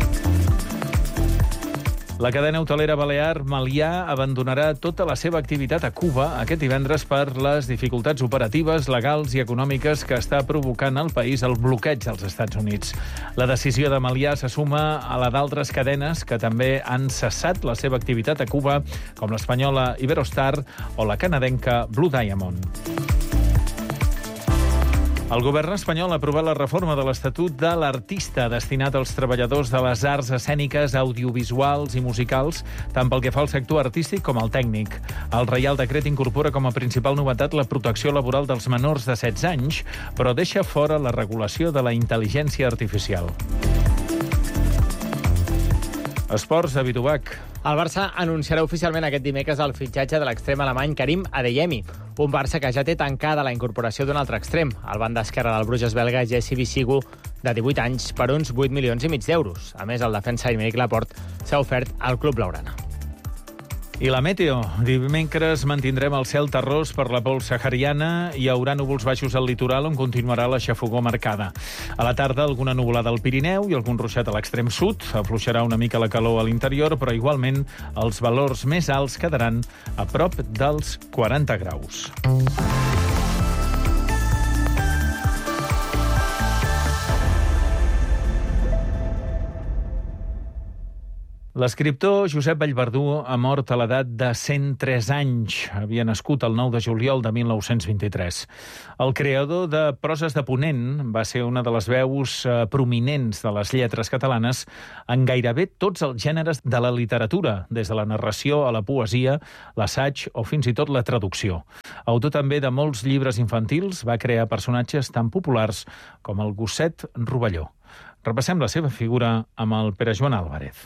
La cadena hotelera balear Melià abandonarà tota la seva activitat a Cuba aquest divendres per les dificultats operatives, legals i econòmiques que està provocant al país el bloqueig dels Estats Units. La decisió de Melià se suma a la d'altres cadenes que també han cessat la seva activitat a Cuba, com l'espanyola Iberostar o la canadenca Blue Diamond. El govern espanyol ha aprovat la reforma de l'Estatut de l'Artista destinat als treballadors de les arts escèniques, audiovisuals i musicals, tant pel que fa al sector artístic com al tècnic. El Reial Decret incorpora com a principal novetat la protecció laboral dels menors de setze anys, però deixa fora la regulació de la intel·ligència artificial. Esports, David Ubach. El Barça anunciarà oficialment aquest dimecres el fitxatge de l'extrem alemany Karim Adeyemi, un Barça que ja té tancada la incorporació d'un altre extrem, el banda esquerre del Bruges belga Jesse Bisigu, de divuit anys, per uns vuit milions i mig d'euros. A més, el defensa Aymeric Laporte s'ha ofert al club blaugrana. I la meteo. Dimecres mantindrem el cel terrós per la pols sahariana. Hi haurà núvols baixos al litoral on continuarà la xafogor marcada. A la tarda, alguna nuvolada al Pirineu i algun ruixat a l'extrem sud. Afluixarà una mica la calor a l'interior, però igualment els valors més alts quedaran a prop dels quaranta graus. L'escriptor Josep Vallverdú ha mort a l'edat de cent tres anys. Havia nascut el nou de juliol de mil nou-cents vint-i-tres. El creador de Proses de Ponent va ser una de les veus prominents de les lletres catalanes en gairebé tots els gèneres de la literatura, des de la narració a la poesia, l'assaig o fins i tot la traducció. Autor també de molts llibres infantils, va crear personatges tan populars com el gosset Rovelló. Repassem la seva figura amb el Pere Joan Álvarez.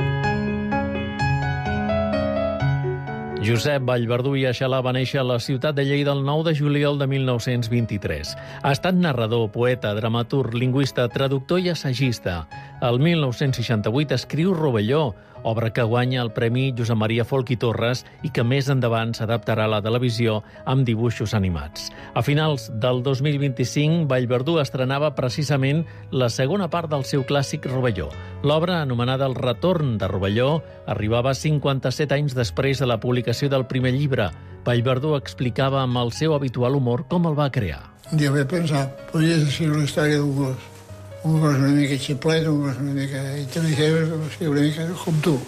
Josep Vallverdú i Aixalà va néixer a la ciutat de Lleida el nou de juliol de mil nou-cents vint-i-tres. Ha estat narrador, poeta, dramaturg, lingüista, traductor i assagista. El mil nou-cents seixanta-vuit escriu Rovelló, obra que guanya el Premi Josep Maria Folch i Torres i que més endavant s'adaptarà a la televisió amb dibuixos animats. A finals del dos mil vint-i-cinc, Vallverdú estrenava precisament la segona part del seu clàssic Rovelló. L'obra, anomenada El retorn de Rovelló, arribava cinquanta-set anys després de la publicació del primer llibre. Vallverdú explicava amb el seu habitual humor com el va crear. Un dia vaig pensar, podries escriure la història d'un gos. Un gos una mica xiplet, un gos una mica intel·ligent, una mica com tu.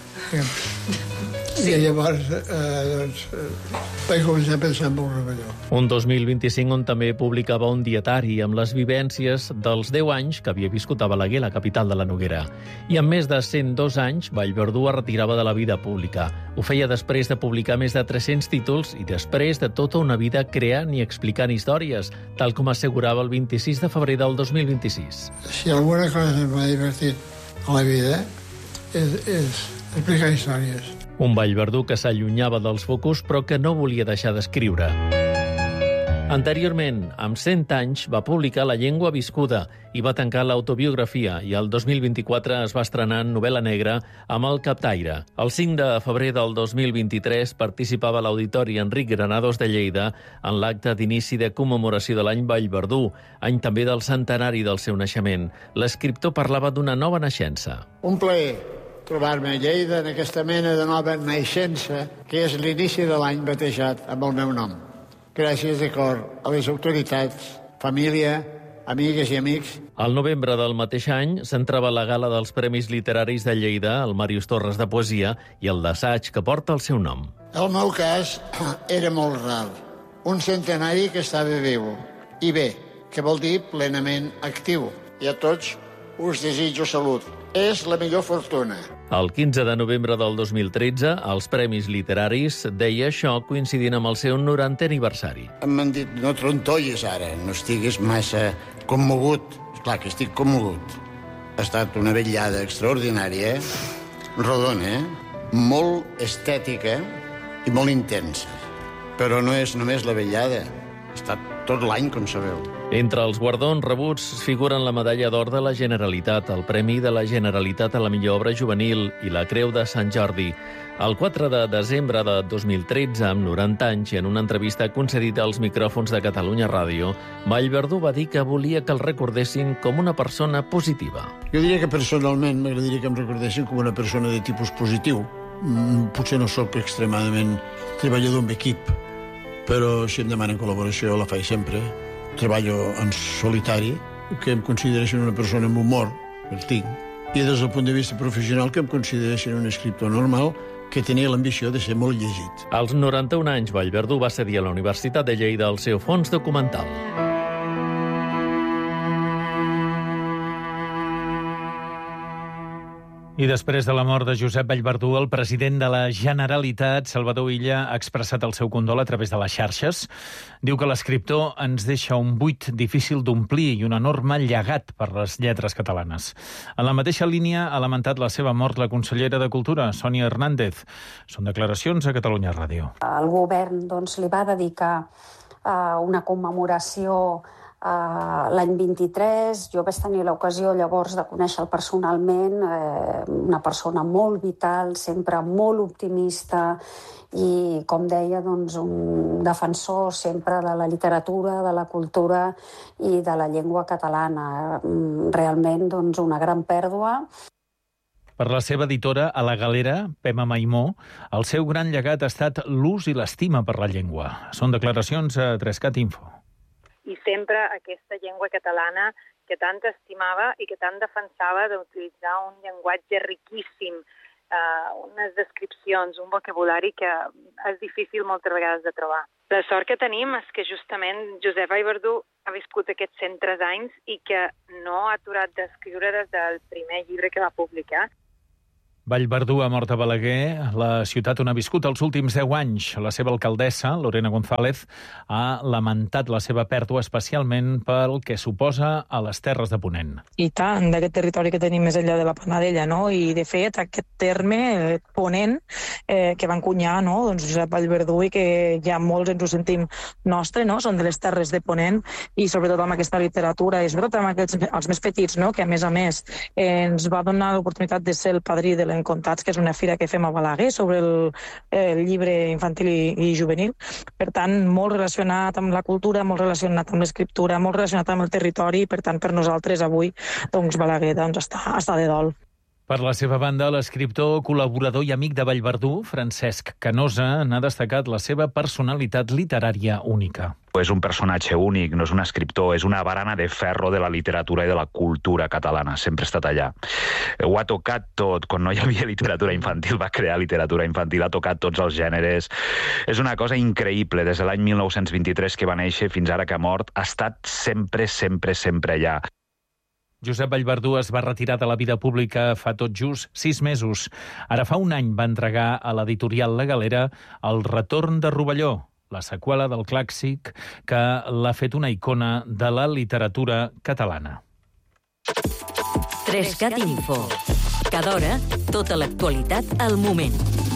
I llavors eh, doncs, eh, vaig començar a pensar en un Rovelló. Un dos mil vint-i-cinc on també publicava un dietari amb les vivències dels deu anys que havia viscut a Balaguer, la capital de la Noguera. I amb més de cent dos anys, Vallverdú es retirava de la vida pública. Ho feia després de publicar més de tres-cents títols i després de tota una vida creant i explicant històries, tal com assegurava el vint-i-sis de febrer del dos mil vint-i-sis. Si alguna cosa m'ha divertit a la vida és, és explicar històries. Un Vallverdú que s'allunyava dels focus però que no volia deixar d'escriure. Anteriorment, amb cent anys, va publicar La llengua viscuda i va tancar l'autobiografia i el dos mil vint-i-quatre es va estrenar en novel·la negra amb El captaire. El cinc de febrer del dos mil vint-i-tres participava a l'Auditori Enric Granados de Lleida en l'acte d'inici de commemoració de l'any Vallverdú, any també del centenari del seu naixement. L'escriptor parlava d'una nova naixença. Un plaer trobar-me a Lleida en aquesta mena de nova naixença que és l'inici de l'any batejat amb el meu nom. Gràcies de cor a les autoritats, família, amigues i amics. Al novembre del mateix any s'entrava la gala dels Premis Literaris de Lleida, el Màrius Torres de Poesia i el d'assaig que porta el seu nom. El meu cas era molt rar. Un centenari que estava viu. I bé, que vol dir plenament actiu. I a tots us desitjo salut. És la millor fortuna. El quinze de novembre del dos mil tretze, els Premis Literaris deia això coincidint amb el seu norantè aniversari. M'han dit, no trontollis ara, no estiguis massa commogut. Clar que estic commogut. Ha estat una vetllada extraordinària, rodona, molt estètica i molt intensa. Però no és només la vetllada, ha estat tot l'any, com sabeu. Entre els guardons rebuts figuren la Medalla d'Or de la Generalitat, el Premi de la Generalitat a la millor obra juvenil i la Creu de Sant Jordi. El quatre de desembre de dos mil tretze, amb noranta anys, i en una entrevista concedida als micròfons de Catalunya Ràdio, Vallverdú va dir que volia que el recordessin com una persona positiva. Jo diria que personalment m'agradaria que em recordessin com una persona de tipus positiu. Potser no sóc extremadament treballador amb equip, però si em demanen col·laboració la faig sempre. Treballo en solitari, que em consideressin una persona amb humor, el tinc, i des del punt de vista professional que em consideressin un escriptor normal que tenia l'ambició de ser molt llegit. Als noranta-un anys, Vallverdú va cedir a la Universitat de Lleida el seu fons documental. I després de la mort de Josep Vallverdú, el president de la Generalitat, Salvador Illa, ha expressat el seu condol a través de les xarxes. Diu que l'escriptor ens deixa un buit difícil d'omplir i un enorme llegat per les lletres catalanes. En la mateixa línia ha lamentat la seva mort la consellera de Cultura, Sònia Hernández. Són declaracions a Catalunya Ràdio. El govern doncs, li va dedicar uh, una commemoració Uh, l'any vint-i-tres jo vaig tenir l'ocasió llavors de conèixer-lo personalment, eh, una persona molt vital, sempre molt optimista i, com deia, doncs, un defensor sempre de la literatura, de la cultura i de la llengua catalana. Realment, doncs, una gran pèrdua. Per la seva editora a la Galera, Pema Maimó, el seu gran llegat ha estat l'ús i l'estima per la llengua. Són declaracions a Trescat Info. I sempre aquesta llengua catalana que tant estimava i que tant defensava d'utilitzar un llenguatge riquíssim, eh, unes descripcions, un vocabulari que és difícil moltes vegades de trobar. La sort que tenim és que justament Josep Vallverdú ha viscut aquests cent tres anys i que no ha aturat d'escriure des del primer llibre que va publicar. Vallverdú ha mort a Balaguer, la ciutat on ha viscut els últims deu anys. La seva alcaldessa, Lorena González, ha lamentat la seva pèrdua especialment pel que suposa a les Terres de Ponent. I tant, d'aquest territori que tenim més enllà de la Panadella, no? I, de fet, aquest terme, eh, Ponent, eh, que va encunyar, no? Doncs Josep Vallverdú, i que ja molts ens ho sentim nostre, no? Són de les Terres de Ponent, i sobretot amb aquesta literatura, i sobretot amb aquests, els més petits, no? Que a més a més eh, ens va donar l'oportunitat de ser el padrí de l'Encontats, que és una fira que fem a Balaguer sobre el, el llibre infantil i, i juvenil. Per tant, molt relacionat amb la cultura, molt relacionat amb l'escriptura, molt relacionat amb el territori, i per tant, per nosaltres avui, doncs, Balaguer doncs, està, està de dol. Per la seva banda, l'escriptor, col·laborador i amic de Vallverdú, Francesc Canosa, n'ha destacat la seva personalitat literària única. És un personatge únic, no és un escriptor, és una barana de ferro de la literatura i de la cultura catalana, sempre ha estat allà. Ho ha tocat tot, quan no hi havia literatura infantil, va crear literatura infantil, ha tocat tots els gèneres. És una cosa increïble, des de l'any mil nou-cents vint-i-tres que va néixer fins ara que ha mort, ha estat sempre, sempre, sempre allà. Josep Vallverdú es va retirar de la vida pública fa tot just sis mesos. Ara fa un any va entregar a l'editorial La Galera El retorn de Rovelló, la seqüela del clàssic que l'ha fet una icona de la literatura catalana. Trescat Info. Cada hora, tota l'actualitat al moment.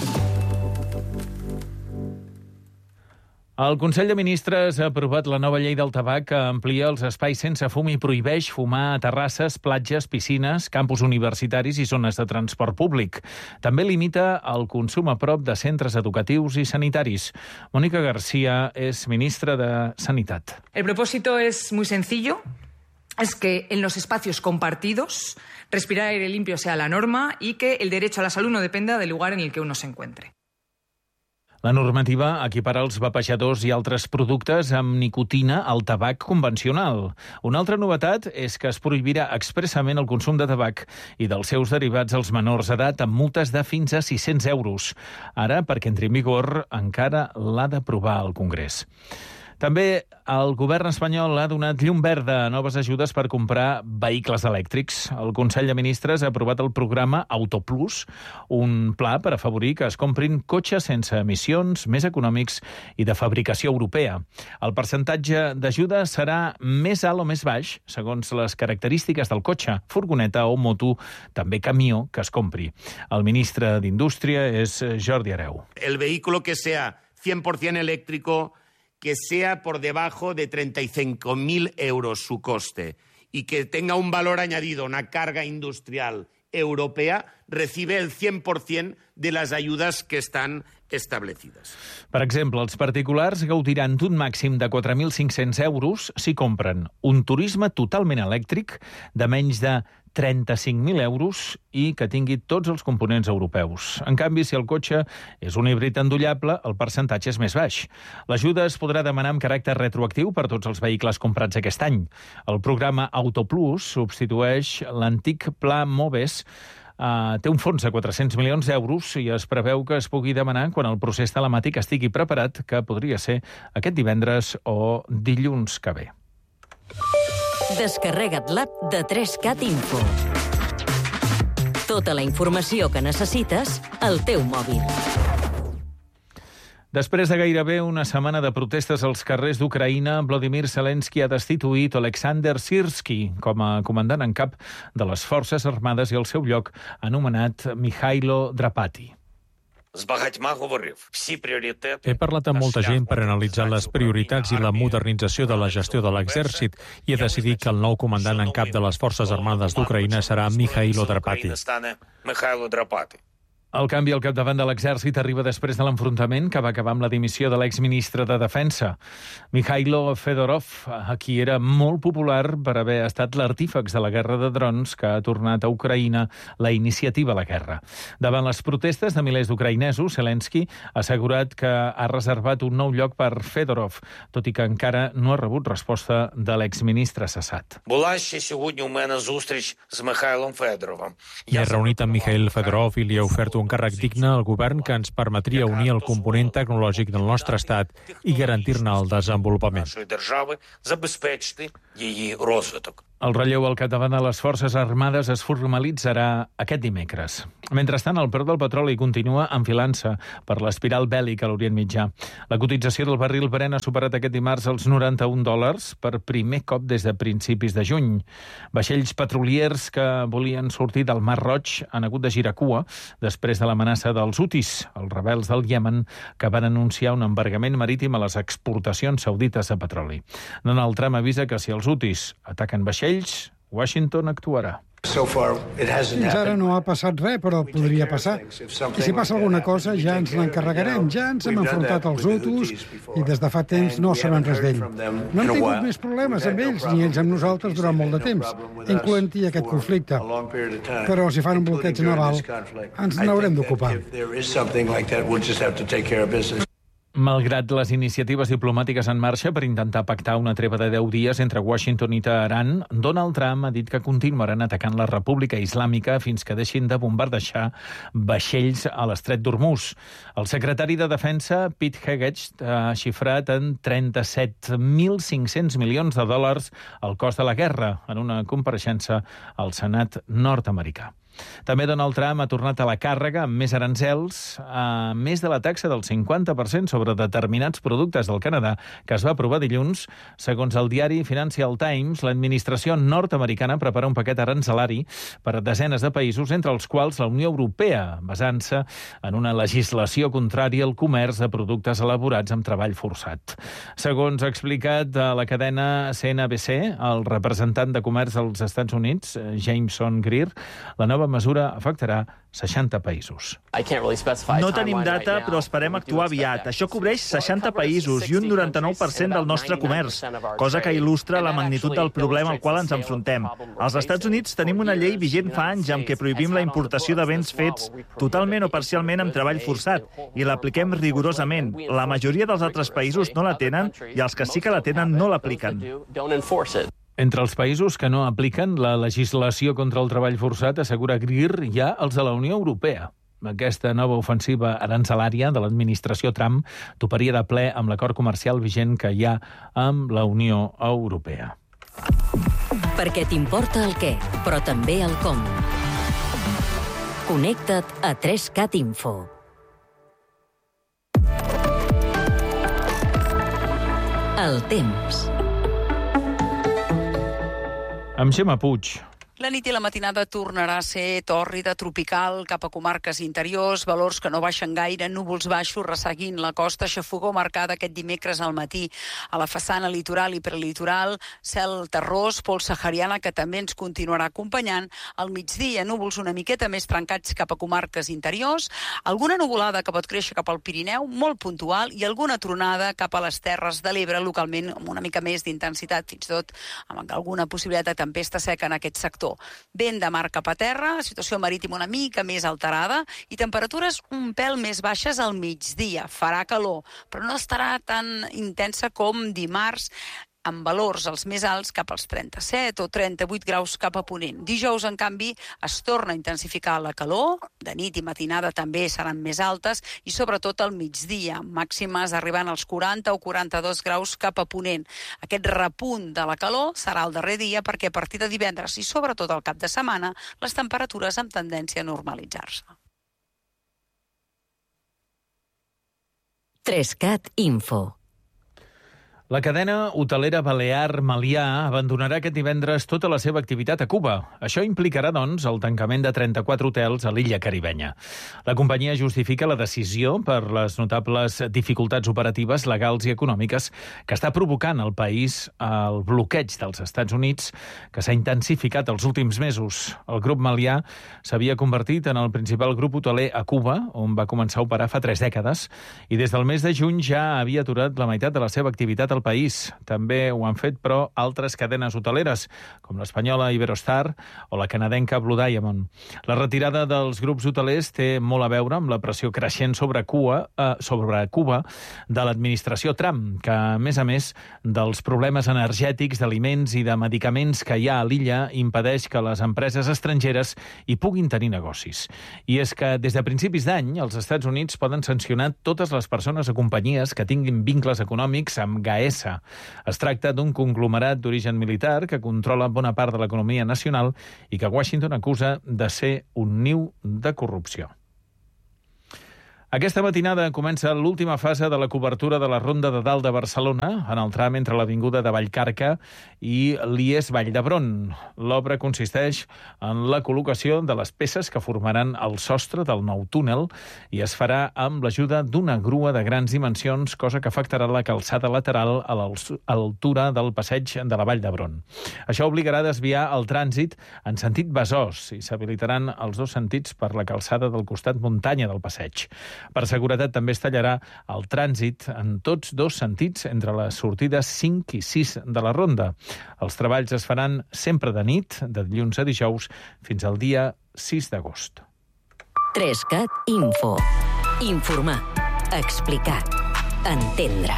El Consell de Ministres ha aprovat la nova llei del tabac que amplia els espais sense fum i prohibeix fumar a terrasses, platges, piscines, campus universitaris i zones de transport públic. També limita el consum a prop de centres educatius i sanitaris. Mónica García és ministra de Sanitat. El propósito es muy sencillo. Es que en los espacios compartidos respirar aire limpio sea la norma y que el derecho a la salud no dependa del lugar en el que uno se encuentre. La normativa equipara els vapejadors i altres productes amb nicotina al tabac convencional. Una altra novetat és que es prohibirà expressament el consum de tabac i dels seus derivats als menors d'edat amb multes de fins a sis-cents euros. Ara, perquè entri en vigor, encara l'ha d'aprovar el Congrés. També el govern espanyol ha donat llum verda a noves ajudes per comprar vehicles elèctrics. El Consell de Ministres ha aprovat el programa Autoplus, un pla per afavorir que es comprin cotxes sense emissions, més econòmics i de fabricació europea. El percentatge d'ajuda serà més alt o més baix, segons les característiques del cotxe, furgoneta o moto, també camió, que es compri. El ministre d'Indústria és Jordi Hereu. El vehículo que sea cien por ciento eléctrico, que sea por debajo de treinta y cinco mil euros su coste y que tenga un valor añadido, una carga industrial europea, recibe el cien por ciento de las ayudas que están establecides. Per exemple, els particulars gaudiran d'un màxim de quatre mil cinc-cents euros si compren un turisme totalment elèctric de menys de trenta-cinc mil euros i que tingui tots els components europeus. En canvi, si el cotxe és un híbrid endollable, el percentatge és més baix. L'ajuda es podrà demanar amb caràcter retroactiu per tots els vehicles comprats aquest any. El programa Autoplus substitueix l'antic Pla Moves. Uh, té un fons de quatre-cents milions d'euros i es preveu que es pugui demanar quan el procés telemàtic estigui preparat, que podria ser aquest divendres o dilluns que ve. Descarrega't l'app de trescat Info. Tota la informació que necessites al teu mòbil. Després de gairebé una setmana de protestes als carrers d'Ucraïna, Volodymyr Zelensky ha destituït Oleksandr Syrskyi com a comandant en cap de les Forces Armades i al seu lloc ha nomenat Mikhailo Drapati. He parlat amb molta gent per analitzar les prioritats i la modernització de la gestió de l'exèrcit i he decidit que el nou comandant en cap de les Forces Armades d'Ucraïna serà Mikhailo Drapati. El canvi al capdavant de l'exèrcit arriba després de l'enfrontament que va acabar amb la dimissió de l'exministre de Defensa. Mikhailo Fedorov, a qui era molt popular per haver estat l'artífex de la guerra de drons que ha tornat a Ucraïna la iniciativa a la guerra. Davant les protestes de milers d'ucraïnesos, Zelensky ha assegurat que ha reservat un nou lloc per Fedorov, tot i que encara no ha rebut resposta de l'exministre cessat. M'he reunit amb Mikhail Fedorov i li he ofert un càrrec digne al govern que ens permetria unir el component tecnològic del nostre estat i garantir-ne el desenvolupament. El relleu al capdavant de les Forces Armades es formalitzarà aquest dimecres. Mentrestant, el preu del petroli continua enfilant-se per l'espiral bèl·lica a l'Orient Mitjà. La cotització del barril Brent ha superat aquest dimarts els noranta-un dòlars per primer cop des de principis de juny. Vaixells petroliers que volien sortir del Mar Roig han hagut de girar cua després de l'amenaça dels Hutis, els rebels del Iemen, que van anunciar un embargament marítim a les exportacions saudites de petroli. Donald Trump avisa que si els Hutis ataquen vaixells, Washington actuarà. Fins ara no ha passat res, però podria passar. I si passa alguna cosa ja ens n'encarregarem. Ja ens hem enfrontat als Hutus i des de fa temps no sabem res d'ell. No hem tingut més problemes amb ells ni ells amb nosaltres durant molt de temps, incloent-hi aquest conflicte. Però si fan un bloqueig naval, ens n'haurem d'ocupar. Malgrat les iniciatives diplomàtiques en marxa per intentar pactar una treva de deu dies entre Washington i Teheran, Donald Trump ha dit que continuaran atacant la República Islàmica fins que deixin de bombardejar vaixells a l'estret d'Hormuz. El secretari de Defensa, Pete Hegseth, ha xifrat en trenta-set mil cinc-cents milions de dòlars el cost de la guerra en una compareixença al Senat nord-americà. També Donald Trump ha tornat a la càrrega amb més aranzels, a més de la taxa del cinquanta per cent sobre determinats productes del Canadà, que es va aprovar dilluns. Segons el diari Financial Times, l'administració nord-americana prepara un paquet aranzelari per a desenes de països, entre els quals la Unió Europea, basant-se en una legislació contrària al comerç de productes elaborats amb treball forçat. Segons ha explicat a la cadena C N B C, el representant de comerç dels Estats Units, Jameson Greer, la nova mesura afectarà seixanta països. No tenim data, però esperem actuar aviat. Això cobreix seixanta països i un noranta-nou per cent del nostre comerç, cosa que il·lustra la magnitud del problema al qual ens enfrontem. Als Estats Units tenim una llei vigent fa anys amb què prohibim la importació de béns fets totalment o parcialment amb treball forçat i l'apliquem rigorosament. La majoria dels altres països no la tenen i els que sí que la tenen no l'apliquen. Entre els països que no apliquen la legislació contra el treball forçat, assegura Greer, hi ha els de la Unió Europea. Aquesta nova ofensiva aranzelària de l'administració Trump toparia de ple amb l'acord comercial vigent que hi ha amb la Unió Europea. Perquè t'importa el què, però també el com. Connecta't a tres cat Info. El temps. Amb Gemma Puig. La nit i la matinada tornarà a ser tòrrida, tropical, cap a comarques interiors, valors que no baixen gaire, núvols baixos resseguint la costa, xafogor marcada aquest dimecres al matí a la façana litoral i prelitoral, cel terrós, pols sahariana que també ens continuarà acompanyant, al migdia núvols una miqueta més trencats cap a comarques interiors, alguna nuvolada que pot créixer cap al Pirineu, molt puntual, i alguna tronada cap a les Terres de l'Ebre, localment amb una mica més d'intensitat, fins i tot amb alguna possibilitat de tempesta seca en aquest sector. Vent de mar cap a terra, situació marítima una mica més alterada i temperatures un pèl més baixes al migdia. Farà calor, però no estarà tan intensa com dimarts, amb valors els més alts cap als trenta-set o trenta-vuit graus cap a ponent. Dijous, en canvi, es torna a intensificar la calor, de nit i matinada també seran més altes i sobretot al migdia, màximes arribant als quaranta o quaranta-dos graus cap a ponent. Aquest repunt de la calor serà el darrer dia perquè a partir de divendres i sobretot al cap de setmana les temperatures amb tendència a normalitzar-se. tres cat Info. La cadena hotelera balear Meliá abandonarà aquest divendres tota la seva activitat a Cuba. Això implicarà, doncs, el tancament de trenta-quatre hotels a l'illa caribenya. La companyia justifica la decisió per les notables dificultats operatives, legals i econòmiques que està provocant al país el bloqueig dels Estats Units, que s'ha intensificat els últims mesos. El grup Meliá s'havia convertit en el principal grup hoteler a Cuba, on va començar a operar fa tres dècades, i des del mes de juny ja havia aturat la meitat de la seva activitat al país. També ho han fet, però, altres cadenes hoteleres, com l'espanyola Iberostar o la canadenca Blue Diamond. La retirada dels grups hotelers té molt a veure amb la pressió creixent sobre Cuba, eh, sobre Cuba de l'administració Trump, que, a més a més dels problemes energètics, d'aliments i de medicaments que hi ha a l'illa, impedeix que les empreses estrangeres hi puguin tenir negocis. I és que, des de principis d'any, els Estats Units poden sancionar totes les persones o companyies que tinguin vincles econòmics amb Gaesa. Es tracta d'un conglomerat d'origen militar que controla bona part de l'economia nacional i que Washington acusa de ser un niu de corrupció. Aquesta matinada comença l'última fase de la cobertura de la Ronda de Dalt de Barcelona, en el tram entre l'Avinguda de Vallcarca i l'I E S Vall d'Hebron. L'obra consisteix en la col·locació de les peces que formaran el sostre del nou túnel i es farà amb l'ajuda d'una grua de grans dimensions, cosa que afectarà la calçada lateral a l'altura del passeig de la Vall d'Hebron. Això obligarà a desviar el trànsit en sentit Besòs i s'habilitaran els dos sentits per la calçada del costat muntanya del passeig. Per seguretat també es tallarà el trànsit en tots dos sentits entre les sortides cinc i sis de la ronda. Els treballs es faran sempre de nit, de dilluns a dijous, fins al dia sis d'agost. Trescat Info. Informar. Explicar. Entendre.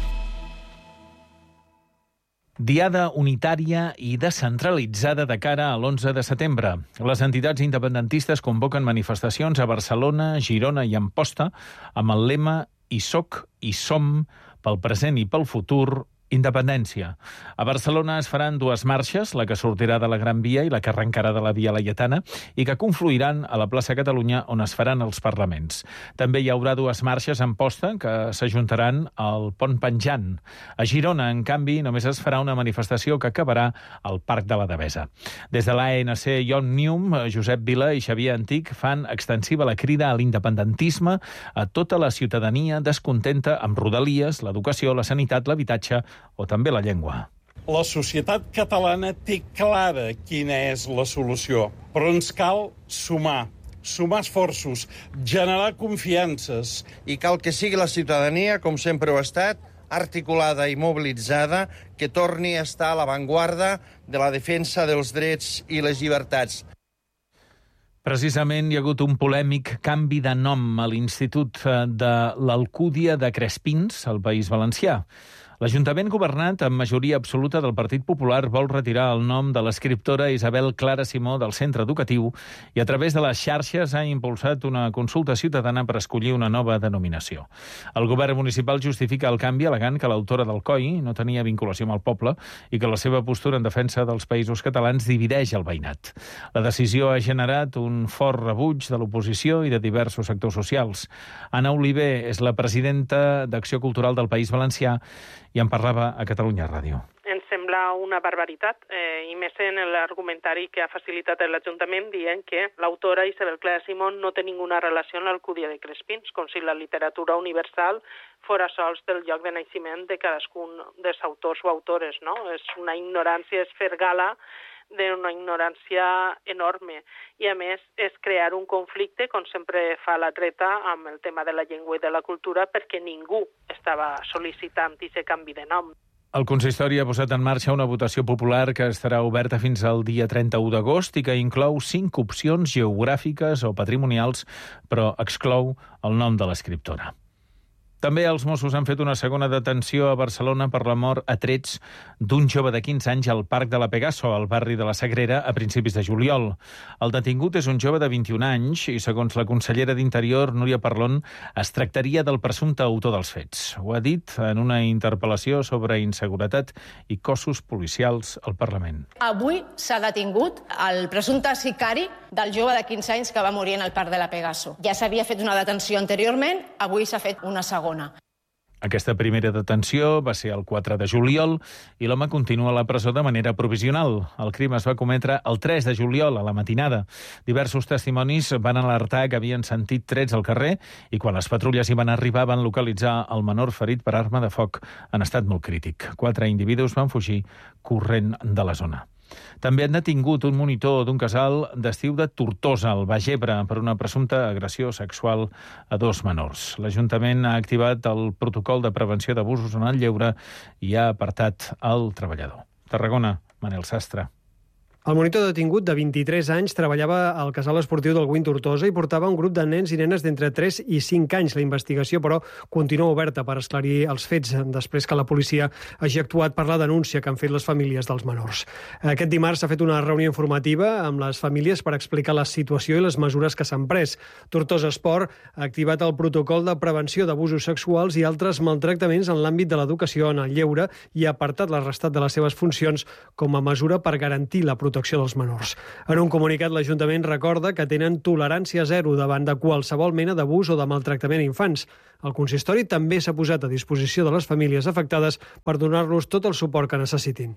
Diada unitària i descentralitzada de cara a l'onze de setembre. Les entitats independentistes convoquen manifestacions a Barcelona, Girona i Amposta amb el lema «Hi soc, hi som, pel present i pel futur, independència». A Barcelona es faran dues marxes, la que sortirà de la Gran Via i la que arrencarà de la Via Laietana, i que confluiran a la plaça Catalunya, on es faran els parlaments. També hi haurà dues marxes en posta que s'ajuntaran al Pont Penjant. A Girona, en canvi, només es farà una manifestació que acabarà al Parc de la Devesa. Des de l'A N C i Òmnium, Josep Vila i Xavier Antic fan extensiva la crida a l'independentisme a tota la ciutadania descontenta amb Rodalies, l'educació, la sanitat, l'habitatge o també la llengua. La societat catalana té clara quina és la solució, però ens cal sumar, sumar esforços, generar confiances. I cal que sigui la ciutadania, com sempre ho ha estat, articulada i mobilitzada, que torni a estar a l'avantguarda de la defensa dels drets i les llibertats. Precisament hi ha hagut un polèmic canvi de nom a l'Institut de l'Alcúdia de Crespins, al País Valencià. L'Ajuntament governat amb majoria absoluta del Partit Popular vol retirar el nom de l'escriptora Isabel Clara Simó del centre educatiu i a través de les xarxes ha impulsat una consulta ciutadana per escollir una nova denominació. El govern municipal justifica el canvi al·legant que l'autora del C O I no tenia vinculació amb el poble i que la seva postura en defensa dels països catalans divideix el veïnat. La decisió ha generat un fort rebuig de l'oposició i de diversos sectors socials. Anna Oliver és la presidenta d'Acció Cultural del País Valencià i en parlava a Catalunya Ràdio. Ens sembla una barbaritat, eh, i més en l'argumentari que ha facilitat l'Ajuntament dient que l'autora Isabel Clara Simón no té ninguna relació amb l'Alcúdia de Crespins, com si la literatura universal fora sols del lloc de naixement de cadascun dels autors o autores, no? És una ignorància, és fer gala d'una ignorància enorme. I, a més, és crear un conflicte, com sempre fa la dreta, amb el tema de la llengua i de la cultura, perquè ningú estava sol·licitant aquest canvi de nom. El consistori ha posat en marxa una votació popular que estarà oberta fins al dia trenta-u d'agost i que inclou cinc opcions geogràfiques o patrimonials, però exclou el nom de l'escriptora. També els Mossos han fet una segona detenció a Barcelona per la mort a trets d'un jove de quinze anys al Parc de la Pegaso, al barri de la Sagrera, a principis de juliol. El detingut és un jove de vint-i-un anys i, segons la consellera d'Interior, Núria Parlon, es tractaria del presumpte autor dels fets. Ho ha dit en una interpel·lació sobre inseguretat i cossos policials al Parlament. Avui s'ha detingut el presumpte sicari del jove de quinze anys que va morir en el Parc de la Pegaso. Ja s'havia fet una detenció anteriorment, avui s'ha fet una segona. Aquesta primera detenció va ser el quatre de juliol i l'home continua a la presó de manera provisional. El crim es va cometre el tres de juliol, a la matinada. Diversos testimonis van alertar que havien sentit trets al carrer i quan les patrulles hi van arribar van localitzar el menor ferit per arma de foc en estat molt crític. Quatre individus van fugir corrent de la zona. També han detingut un monitor d'un casal d'estiu de Tortosa, al Baix Ebre, per una presumpta agressió sexual a dos menors. L'Ajuntament ha activat el protocol de prevenció d'abusos en el lleure i ha apartat el treballador. Tarragona, Manel Sastre. El monitor detingut de vint-i-tres anys treballava al casal esportiu del Guin Tortosa i portava un grup de nens i nenes d'entre tres i cinc anys. La investigació, però, continua oberta per esclarir els fets després que la policia hagi actuat per la denúncia que han fet les famílies dels menors. Aquest dimarts s'ha fet una reunió informativa amb les famílies per explicar la situació i les mesures que s'han pres. Tortosa Esport ha activat el protocol de prevenció d'abusos sexuals i altres maltractaments en l'àmbit de l'educació en el lleure i ha apartat l'arrestat de les seves funcions com a mesura per garantir la protecció protecció dels menors. En un comunicat, l'Ajuntament recorda que tenen tolerància zero davant de qualsevol mena d'abús o de maltractament a infants. El consistori també s'ha posat a disposició de les famílies afectades per donar-los tot el suport que necessitin.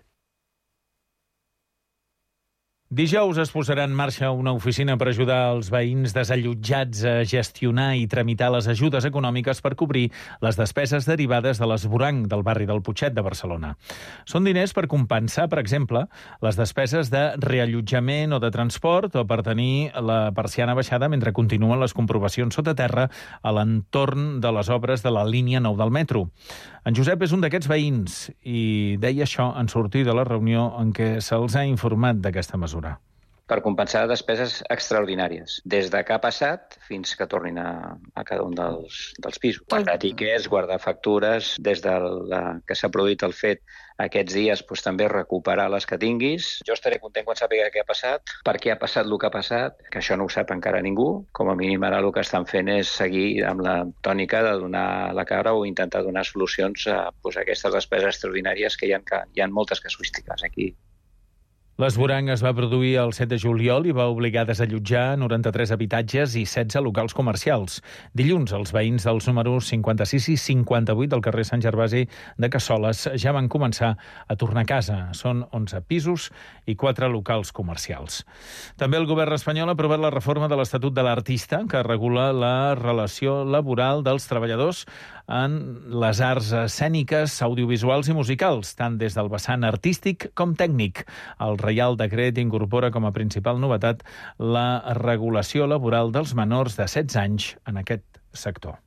Dijous es posarà en marxa una oficina per ajudar els veïns desallotjats a gestionar i tramitar les ajudes econòmiques per cobrir les despeses derivades de l'esvoranc del barri del Putxet de Barcelona. Són diners per compensar, per exemple, les despeses de reallotjament o de transport o per tenir la persiana baixada mentre continuen les comprovacions sota terra a l'entorn de les obres de la línia nou del metro. En Josep és un d'aquests veïns i deia això en sortir de la reunió en què se'ls ha informat d'aquesta mesura. Per compensar despeses extraordinàries, des de que ha passat fins que tornin a, a cada un dels, dels pisos. Guardar tiquets, guardar factures, des de la, que s'ha produït el fet aquests dies, doncs, també recuperar les que tinguis. Jo estaré content quan sàpiga què ha passat, per què ha passat el que ha passat, que això no ho sap encara ningú. Com a mínim ara el que estan fent és seguir amb la tònica de donar la cara o intentar donar solucions a, doncs, a aquestes despeses extraordinàries que hi ha, que hi ha moltes casuístiques aquí. L'esvoranc es va produir el set de juliol i va obligar a desallotjar noranta-tres habitatges i setze locals comercials. Dilluns, els veïns dels números cinquanta-sis i cinquanta-vuit del carrer Sant Gervasi de Cassoles ja van començar a tornar a casa. Són onze pisos i quatre locals comercials. També el govern espanyol ha aprovat la reforma de l'Estatut de l'Artista, que regula la relació laboral dels treballadors en les arts escèniques, audiovisuals i musicals, tant des del vessant artístic com tècnic. El Reial Decret incorpora com a principal novetat la regulació laboral dels menors de setze anys en aquest sector.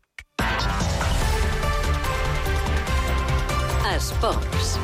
Esports.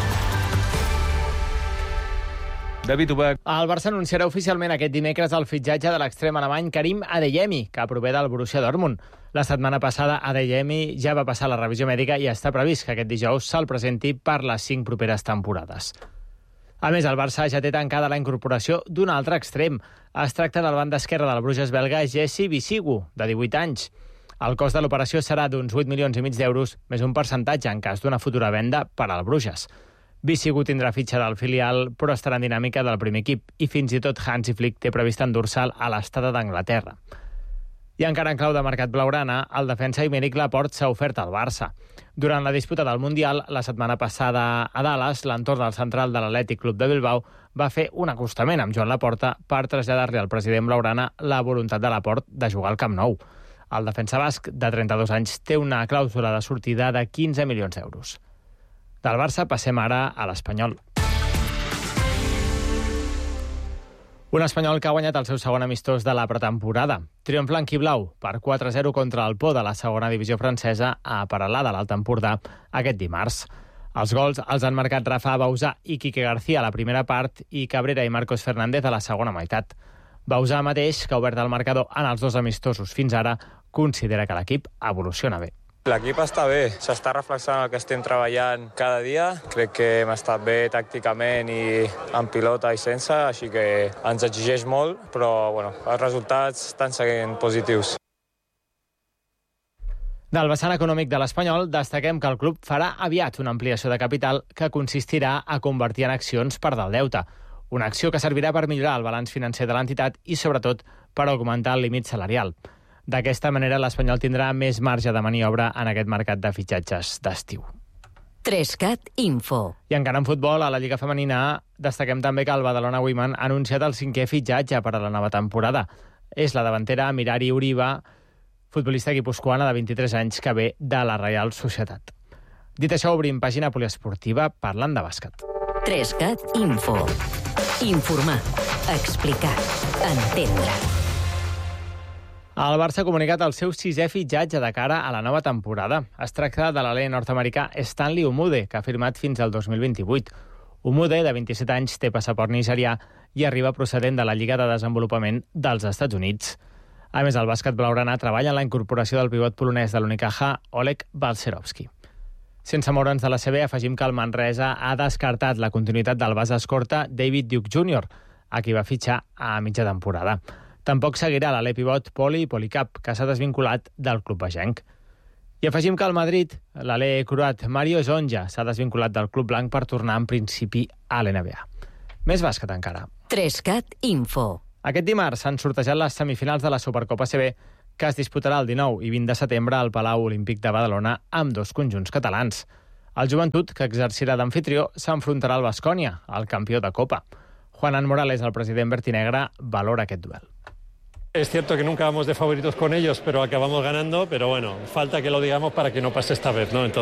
David Ubach. El Barça anunciarà oficialment aquest dimecres el fitxatge de l'extrem alemany Karim Adeyemi, que prové del Borussia Dortmund. La setmana passada Adeyemi ja va passar la revisió mèdica i està previst que aquest dijous se'l presenti per les cinc properes temporades. A més, el Barça ja té tancada la incorporació d'un altre extrem. Es tracta del banda esquerre del Bruges belga Jesse Bisigu, de divuit anys. El cost de l'operació serà d'uns vuit milions i mig d'euros, més un percentatge en cas d'una futura venda per al Bruges. Bisigu tindrà fitxa del filial, però estarà en dinàmica del primer equip i fins i tot Hansi Flick té previst endur-se'l a l'estada d'Anglaterra. I encara en clau de mercat blaugrana, el defensa Aymeric Laporte s'ha ofert al Barça. Durant la disputa del Mundial, la setmana passada a Dallas, l'entorn del central de l'Atlètic Club de Bilbao va fer un acostament amb Joan Laporta per traslladar-li al president blaugrana la voluntat de Laporte de jugar al Camp Nou. El defensa basc, de trenta-dos anys, té una clàusula de sortida de quinze milions d'euros. Del Barça passem ara a l'Espanyol. Un espanyol que ha guanyat el seu segon amistós de la pretemporada. Triomf blanc-i-blau per quatre a zero contra el Pau de la segona divisió francesa a Peralada, a l'Alt Empordà, aquest dimarts. Els gols els han marcat Rafa Bausà i Quique García a la primera part i Cabrera i Marcos Fernández a la segona meitat. Bausà mateix, que ha obert el marcador en els dos amistosos fins ara, considera que l'equip evoluciona bé. L'equip està bé, s'està reflexionant el que estem treballant cada dia. Crec que hem estat bé tàcticament i en pilota i sense, així que ens exigeix molt, però bueno, els resultats estan seguint positius. Del vessant econòmic de l'Espanyol, destaquem que el club farà aviat una ampliació de capital que consistirà a convertir en accions part del deute. Una acció que servirà per millorar el balanç financer de l'entitat i, sobretot, per augmentar el límit salarial. D'aquesta manera, l'Espanyol tindrà més marge de maniobra en aquest mercat de fitxatges d'estiu. Trescat Info. I encara en futbol, a la Lliga Femenina, destaquem també que el Badalona Women ha anunciat el cinquè fitxatge per a la nova temporada. És la davantera Mirari Uriba, futbolista guipuscoana de vint-i-tres anys que ve de la Reial Societat. Dit això, obrim pàgina poliesportiva parlant de bàsquet. Trescat Info. Informar, explicar, entendre. El Barça ha comunicat el seu sisè fitxatge de cara a la nova temporada. Es tracta de l'alè nord-americà Stanley Umude, que ha firmat fins al dos mil vint-i-vuit. Umude, de vint-i-set anys, té passaport nigerià i arriba procedent de la Lliga de Desenvolupament dels Estats Units. A més, el bàsquet blaugrana treballa en la incorporació del pivot polonès de l'Unicaja, Oleg Balcerowski. Sense moure'ns de la C B, afegim que el Manresa ha descartat la continuïtat del base escorta David Duke júnior, a qui va fitxar a mitja temporada. Tampoc seguirà l'alè pivot Poli Policap, que s'ha desvinculat del club bagenc. I afegim que al Madrid, l'alè croat Mario Zonja s'ha desvinculat del club blanc per tornar en principi a l'N B A. Més bàsquet encara. Trescat Info. Aquest dimarts s'han sortejat les semifinals de la Supercopa C B, que es disputarà el dinou i vint de setembre al Palau Olímpic de Badalona amb dos conjunts catalans. El Joventut, que exercirà d'anfitrió, s'enfrontarà al Baskonia, el campió de Copa. Juanan Morales, el president vertinegra, valora aquest duel. Es cierto que nunca vamos de favoritos con ellos, pero acabamos ganando, pero bueno, falta que lo digamos para que no pase esta vez, ¿no? Entonces